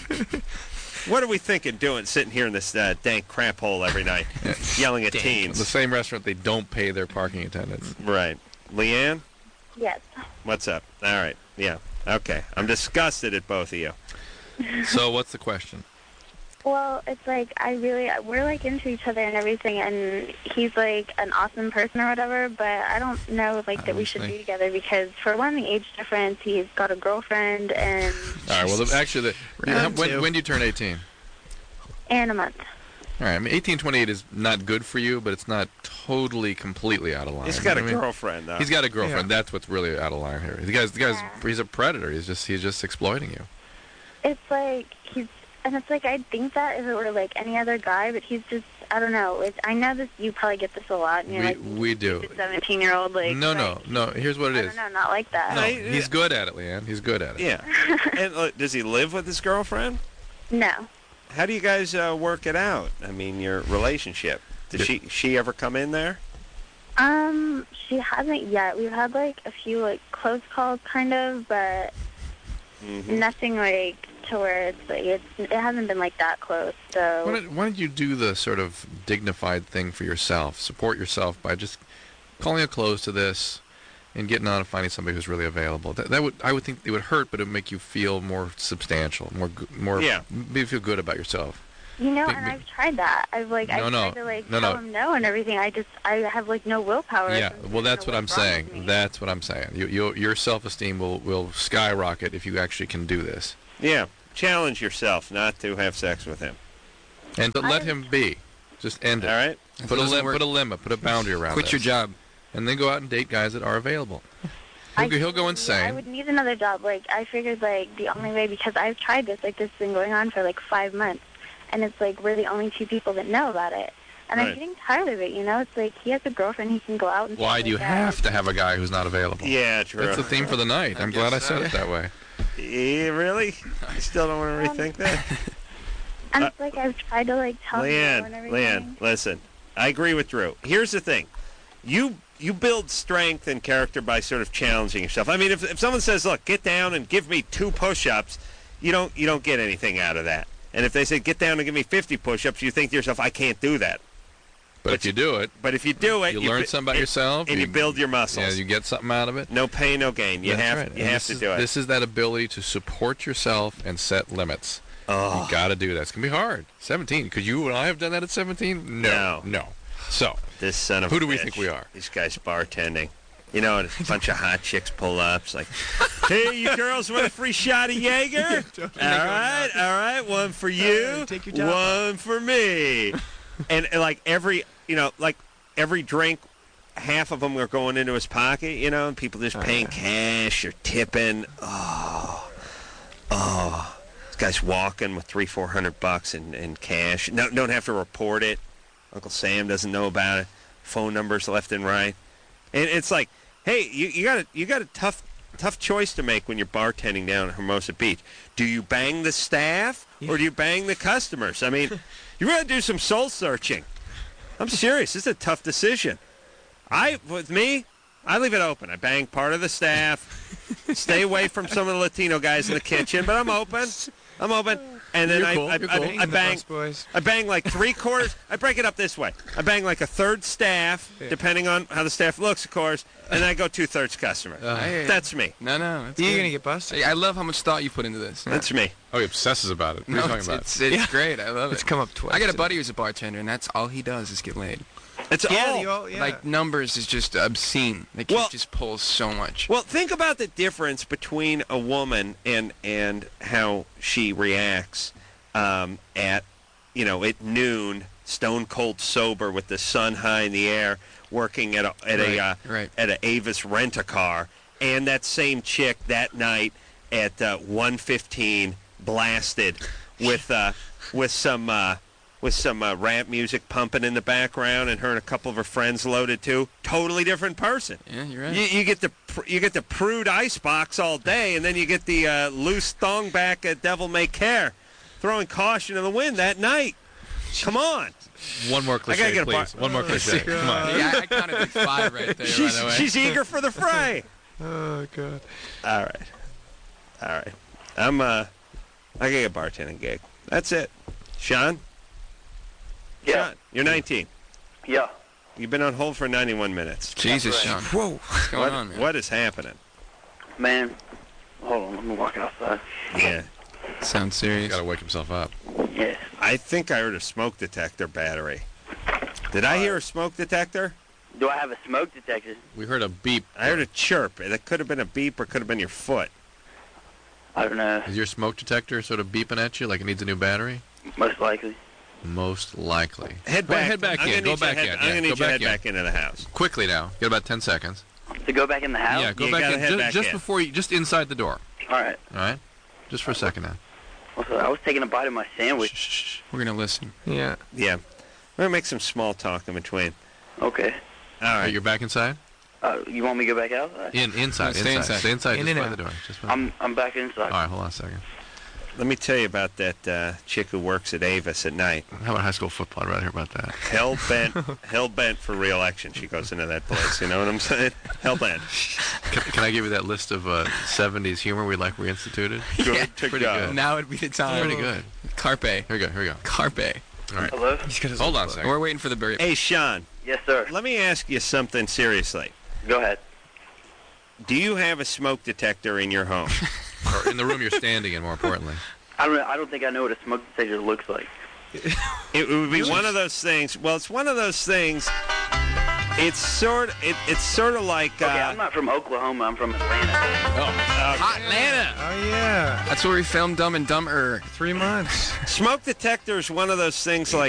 Speaker 1: What are we thinking doing, sitting here in this uh, dank crap hole every night, yelling at
Speaker 3: The
Speaker 1: teens?
Speaker 3: same restaurant they don't pay their parking attendants.
Speaker 1: Right. Leanne,
Speaker 2: Yes.
Speaker 1: what's up? All right. Yeah. Okay. I'm disgusted at both of you.
Speaker 3: So what's the question?
Speaker 2: Well, it's like I really we're like into each other and everything, and he's like an awesome person or whatever. But I don't know like that we should
Speaker 3: Obviously.
Speaker 2: be together because for one, the age difference. He's got a girlfriend and
Speaker 3: All right. Well, the, actually, the,
Speaker 5: Round
Speaker 3: when,
Speaker 5: two.
Speaker 3: when do you turn eighteen?
Speaker 2: and a month.
Speaker 3: All right. I mean, eighteen twenty-eight is not good for you, but it's not totally, completely out of line.
Speaker 1: He's got a
Speaker 3: I mean,
Speaker 1: girlfriend, though.
Speaker 3: He's got a girlfriend.
Speaker 5: Yeah.
Speaker 3: That's what's really out of line here. The guy's, the guy's,
Speaker 2: Yeah.
Speaker 3: he's a predator. He's just, he's just exploiting you.
Speaker 2: It's like he's and it's like I'd think that if it were like any other guy, but he's just I don't know. It's, I know this. You probably get this a lot. And you're
Speaker 3: We,
Speaker 2: like
Speaker 3: we do.
Speaker 2: seventeen-year-old like
Speaker 3: No,
Speaker 2: like,
Speaker 3: no, no. Here's what
Speaker 2: I
Speaker 3: it
Speaker 2: don't
Speaker 3: is.
Speaker 2: know, not like that.
Speaker 3: No,
Speaker 1: I-
Speaker 3: he's good at it, Leanne. He's good at it.
Speaker 1: Yeah. And uh, does he live with his girlfriend?
Speaker 2: No.
Speaker 1: How do you guys uh, work it out? I mean, your relationship. Does she she ever come in there?
Speaker 2: Um,
Speaker 6: she hasn't yet. We've had like a few like close calls, kind of, but
Speaker 1: Mm-hmm.
Speaker 6: nothing like to where it's like it's it hasn't been like that close. So
Speaker 3: Why don't, why don't you do the sort of dignified thing for yourself? Support yourself by just calling a close to this and getting on and finding somebody who's really available. That, that would I would think it would hurt, but it would make you feel more substantial, more go- more
Speaker 1: Yeah.
Speaker 3: make you feel good about yourself.
Speaker 6: you know,
Speaker 3: Big-
Speaker 6: and
Speaker 3: big-
Speaker 6: I've tried that. I've like
Speaker 3: No,
Speaker 6: I've
Speaker 3: no.
Speaker 6: tried to like
Speaker 3: No,
Speaker 6: tell
Speaker 3: no.
Speaker 6: him no and everything. I just I have like no willpower.
Speaker 3: Yeah,
Speaker 6: so
Speaker 3: well, that's
Speaker 6: I
Speaker 3: what
Speaker 6: don't
Speaker 3: I'm
Speaker 6: know what's wrong
Speaker 3: saying.
Speaker 6: with me.
Speaker 3: That's what I'm saying. You, you, your self-esteem will, will skyrocket if you actually can do this.
Speaker 1: Yeah. Challenge yourself not to have sex with him.
Speaker 3: And to let him be. Just end it.
Speaker 1: All right?
Speaker 4: If
Speaker 3: Put
Speaker 4: it
Speaker 3: a,
Speaker 4: doesn't
Speaker 3: lim-
Speaker 4: work,
Speaker 3: put a limit, put a boundary around
Speaker 4: quit
Speaker 3: this.
Speaker 4: your job.
Speaker 3: And then go out and date guys that are available.
Speaker 6: I
Speaker 3: He'll, he'll go
Speaker 6: Yeah, I
Speaker 3: insane.
Speaker 6: would need another job. Like I figured, like the only way, because I've tried this. Like this has been going on for like five months, and it's like we're the only two people that know about it. And
Speaker 1: Right.
Speaker 6: I'm getting tired of it. You know, it's like he has a girlgirlfriend. He can go out and.
Speaker 3: Why
Speaker 6: stuff
Speaker 3: do you
Speaker 6: like that.
Speaker 3: have to have a guy who's not available?
Speaker 1: Yeah, true.
Speaker 3: That's the theme for the night.
Speaker 4: I
Speaker 3: I'm glad I
Speaker 4: guess
Speaker 3: said
Speaker 4: so.
Speaker 3: it that way.
Speaker 1: Yeah, really? You still don't want to
Speaker 6: Um,
Speaker 1: rethink that?
Speaker 6: And
Speaker 1: Uh,
Speaker 6: it's like I've tried to like tell him no and
Speaker 1: Leanne,
Speaker 6: everything.
Speaker 1: Leanne, listen. I agree with Drew. Here's the thing. You you build strength and character by sort of challenging yourself. I mean, if if someone says, "Look, get down and give me two push-ups," you don't you don't get anything out of that. And if they say, "Get down and give me fifty push-ups," you think to yourself, "I can't do that."
Speaker 3: But,
Speaker 1: But
Speaker 3: if you do it,
Speaker 1: But if you do it,
Speaker 3: you,
Speaker 1: you
Speaker 3: learn
Speaker 1: bu-
Speaker 3: something about
Speaker 1: and-
Speaker 3: yourself.
Speaker 1: and you build your muscles.
Speaker 3: Yeah, you get something out of it.
Speaker 1: No pain, no gain. You
Speaker 3: That's
Speaker 1: have
Speaker 3: right.
Speaker 1: you
Speaker 3: And
Speaker 1: have
Speaker 3: this
Speaker 1: to
Speaker 3: is,
Speaker 1: do it.
Speaker 3: This is that ability to support yourself and set limits.
Speaker 1: Oh.
Speaker 3: You got to do that. It's going to be hard. seventeen. Could you and I have done that at seventeen? No.
Speaker 1: No.
Speaker 3: No. So,
Speaker 1: This son of
Speaker 3: Who
Speaker 1: a
Speaker 3: do we
Speaker 1: bitch.
Speaker 3: think we are?
Speaker 1: These guys bartending. You know, and a bunch of hot chicks pull up. It's like, hey, you girls want a free shot of Jaeger? all right, all right, one for you,
Speaker 5: take your top
Speaker 1: one for me. And, and like every, you know, like every drink, half of them are going into his pocket, you know, and people just paying cash or tipping. Oh, oh. This guy's walking with three, four hundred bucks in, in cash. No, don't have to report it. Uncle Sam doesn't know about it. Phone numbers left and right. And it's like, hey, you, you got a you got a tough tough choice to make when you're bartending down at Hermosa Beach. Do you bang the staff or do you bang the customers? I mean, you got to do some soul searching. I'm serious. This is a tough decision. I with me, I leave it open. I bang part of the staff. Stay away from some of the Latino guys in the kitchen, but I'm open. I'm open. And then
Speaker 3: You're
Speaker 1: I,
Speaker 3: cool,
Speaker 1: I,
Speaker 3: you're
Speaker 1: I,
Speaker 3: cool.
Speaker 1: I
Speaker 5: The
Speaker 1: bang
Speaker 5: busboys.
Speaker 1: I bang like three quarters. I break it up this way. I bang like a third staff, depending on how the staff looks, of course, and then I go two thirds customer.
Speaker 4: I-
Speaker 1: That's me.
Speaker 4: No, no. That's
Speaker 5: You're
Speaker 4: good.
Speaker 5: gonna get busted.
Speaker 4: I I love how much thought you put into this.
Speaker 1: That's me.
Speaker 3: oh, he obsesses about it. What
Speaker 4: No,
Speaker 3: are you talking
Speaker 4: it's,
Speaker 3: about?
Speaker 4: it's, it's
Speaker 5: Yeah.
Speaker 4: great. I love
Speaker 5: It's
Speaker 4: it.
Speaker 5: come up twice.
Speaker 4: I got a
Speaker 5: today.
Speaker 4: buddy who's a bartender, and that's all he does is get laid.
Speaker 1: It's
Speaker 5: Yeah,
Speaker 1: all.
Speaker 5: the all, yeah.
Speaker 4: Like numbers is just obscene. Like
Speaker 1: Well-
Speaker 4: he just pulls so much.
Speaker 1: Well, think about the difference between a woman and and how she reacts um, at, you know, at noon, stone cold sober with the sun high in the air, working at a at
Speaker 4: Right,
Speaker 1: a uh,
Speaker 4: right.
Speaker 1: at a Avis rent a car, and that same chick that night at uh, one fifteen blasted with uh, with some. Uh, with some uh, rap music pumping in the background, and her and a couple of her friends loaded too. Totally different person.
Speaker 4: Yeah, you're right.
Speaker 1: You, you get the pr- you get the prude icebox all day, and then you get the uh, loose thong back at Devil May Care, throwing caution to the wind that night. Come on,
Speaker 3: One more
Speaker 1: I
Speaker 3: cliche,
Speaker 1: gotta get a
Speaker 3: please.
Speaker 1: bar-
Speaker 3: One more cliche. Come on.
Speaker 4: Yeah, I, I counted like five right there.
Speaker 1: she's
Speaker 4: by the way.
Speaker 1: she's eager for the fray.
Speaker 5: Oh god.
Speaker 1: All right, all right. I'm uh, I get a bartending gig. That's it. Sean,
Speaker 11: Yeah.
Speaker 1: Sean, you're nineteen.
Speaker 11: Yeah.
Speaker 1: You've been on hold for ninety-one minutes.
Speaker 4: Jesus,
Speaker 11: That's
Speaker 4: Sean.
Speaker 5: Whoa.
Speaker 4: What's going
Speaker 1: What,
Speaker 4: on, man?
Speaker 1: what is happening?
Speaker 11: Man, hold on. Let me walk outside.
Speaker 1: Yeah,
Speaker 4: Sounds
Speaker 3: He's
Speaker 4: serious.
Speaker 3: got to wake himself up.
Speaker 11: Yes.
Speaker 1: I think I heard a smoke detector battery. Did I hear a smoke detector?
Speaker 11: Do I have a smoke detector?
Speaker 3: We heard a beep.
Speaker 1: I heard a chirp. It could have been a beep or could have been your foot.
Speaker 11: I don't know.
Speaker 3: Is your smoke detector sort of beeping at you like it needs a new battery?
Speaker 11: Most likely.
Speaker 3: Most likely.
Speaker 1: Head
Speaker 3: Well,
Speaker 1: back.
Speaker 3: head back
Speaker 1: I'm
Speaker 3: in.
Speaker 1: gonna
Speaker 3: Go
Speaker 1: need you
Speaker 3: back
Speaker 1: head-
Speaker 3: in.
Speaker 1: I'm
Speaker 3: Yeah,
Speaker 1: gonna need
Speaker 3: go
Speaker 1: you to
Speaker 3: back
Speaker 1: head
Speaker 3: in.
Speaker 1: back into the house.
Speaker 3: Quickly now. Get about ten seconds.
Speaker 11: To go back in the house?
Speaker 3: Yeah, go
Speaker 1: You
Speaker 3: back
Speaker 1: gotta
Speaker 3: in.
Speaker 1: head
Speaker 3: Just,
Speaker 1: back
Speaker 3: just
Speaker 1: in.
Speaker 3: before you, just inside the door.
Speaker 11: All right.
Speaker 3: All right? Just for a second now.
Speaker 11: Also, I was taking a bite of my sandwich.
Speaker 3: Shh, shh, shh.
Speaker 4: We're gonna listen.
Speaker 5: Yeah.
Speaker 1: Yeah. We're gonna make some small talk in between.
Speaker 11: Okay.
Speaker 1: All
Speaker 3: All right,
Speaker 1: right.
Speaker 3: you're back inside?
Speaker 11: Uh, you want me to go back outside?
Speaker 3: In, inside,
Speaker 4: No, stay
Speaker 3: inside.
Speaker 4: inside.
Speaker 3: Stay inside
Speaker 5: In
Speaker 3: just
Speaker 5: and
Speaker 3: by
Speaker 5: out.
Speaker 3: the door. Just by
Speaker 11: I'm I'm back inside.
Speaker 3: All right, hold on a second.
Speaker 1: Let me tell you about that uh, chick who works at Avis at night.
Speaker 3: How about high school football? I'd rather hear about that.
Speaker 1: Hell bent, hell bent for re-election. She goes into that place. You know what I'm saying? Hell bent.
Speaker 3: Can, can I give you that list of uh, seventies humor we'd like reinstituted?
Speaker 1: Good
Speaker 4: Yeah,
Speaker 1: to
Speaker 3: pretty
Speaker 1: go.
Speaker 3: good.
Speaker 4: Now would be the time.
Speaker 3: Pretty good.
Speaker 4: Carpe.
Speaker 3: Here we go. Here we go.
Speaker 4: Carpe.
Speaker 3: All right.
Speaker 11: Hello?
Speaker 3: Hold on a second.
Speaker 4: We're waiting for the burrito.
Speaker 1: Hey, Sean.
Speaker 11: Yes, sir.
Speaker 1: Let me ask you something seriously.
Speaker 11: Go ahead.
Speaker 1: Do you have a smoke detector in your home?
Speaker 3: Or in the room you're standing in, more importantly.
Speaker 11: I don't. I don't think I know what a smoke detector looks like.
Speaker 1: It would be one of those things. Well, it's one of those things. It's sort. It, it's sort of like. Uh,
Speaker 11: Okay, I'm not from Oklahoma. I'm from Atlanta.
Speaker 4: Hot Atlanta.
Speaker 5: Oh, yeah.
Speaker 4: That's where we filmed Dumb and Dumber.
Speaker 5: Three months.
Speaker 1: Smoke detector is one of those things like.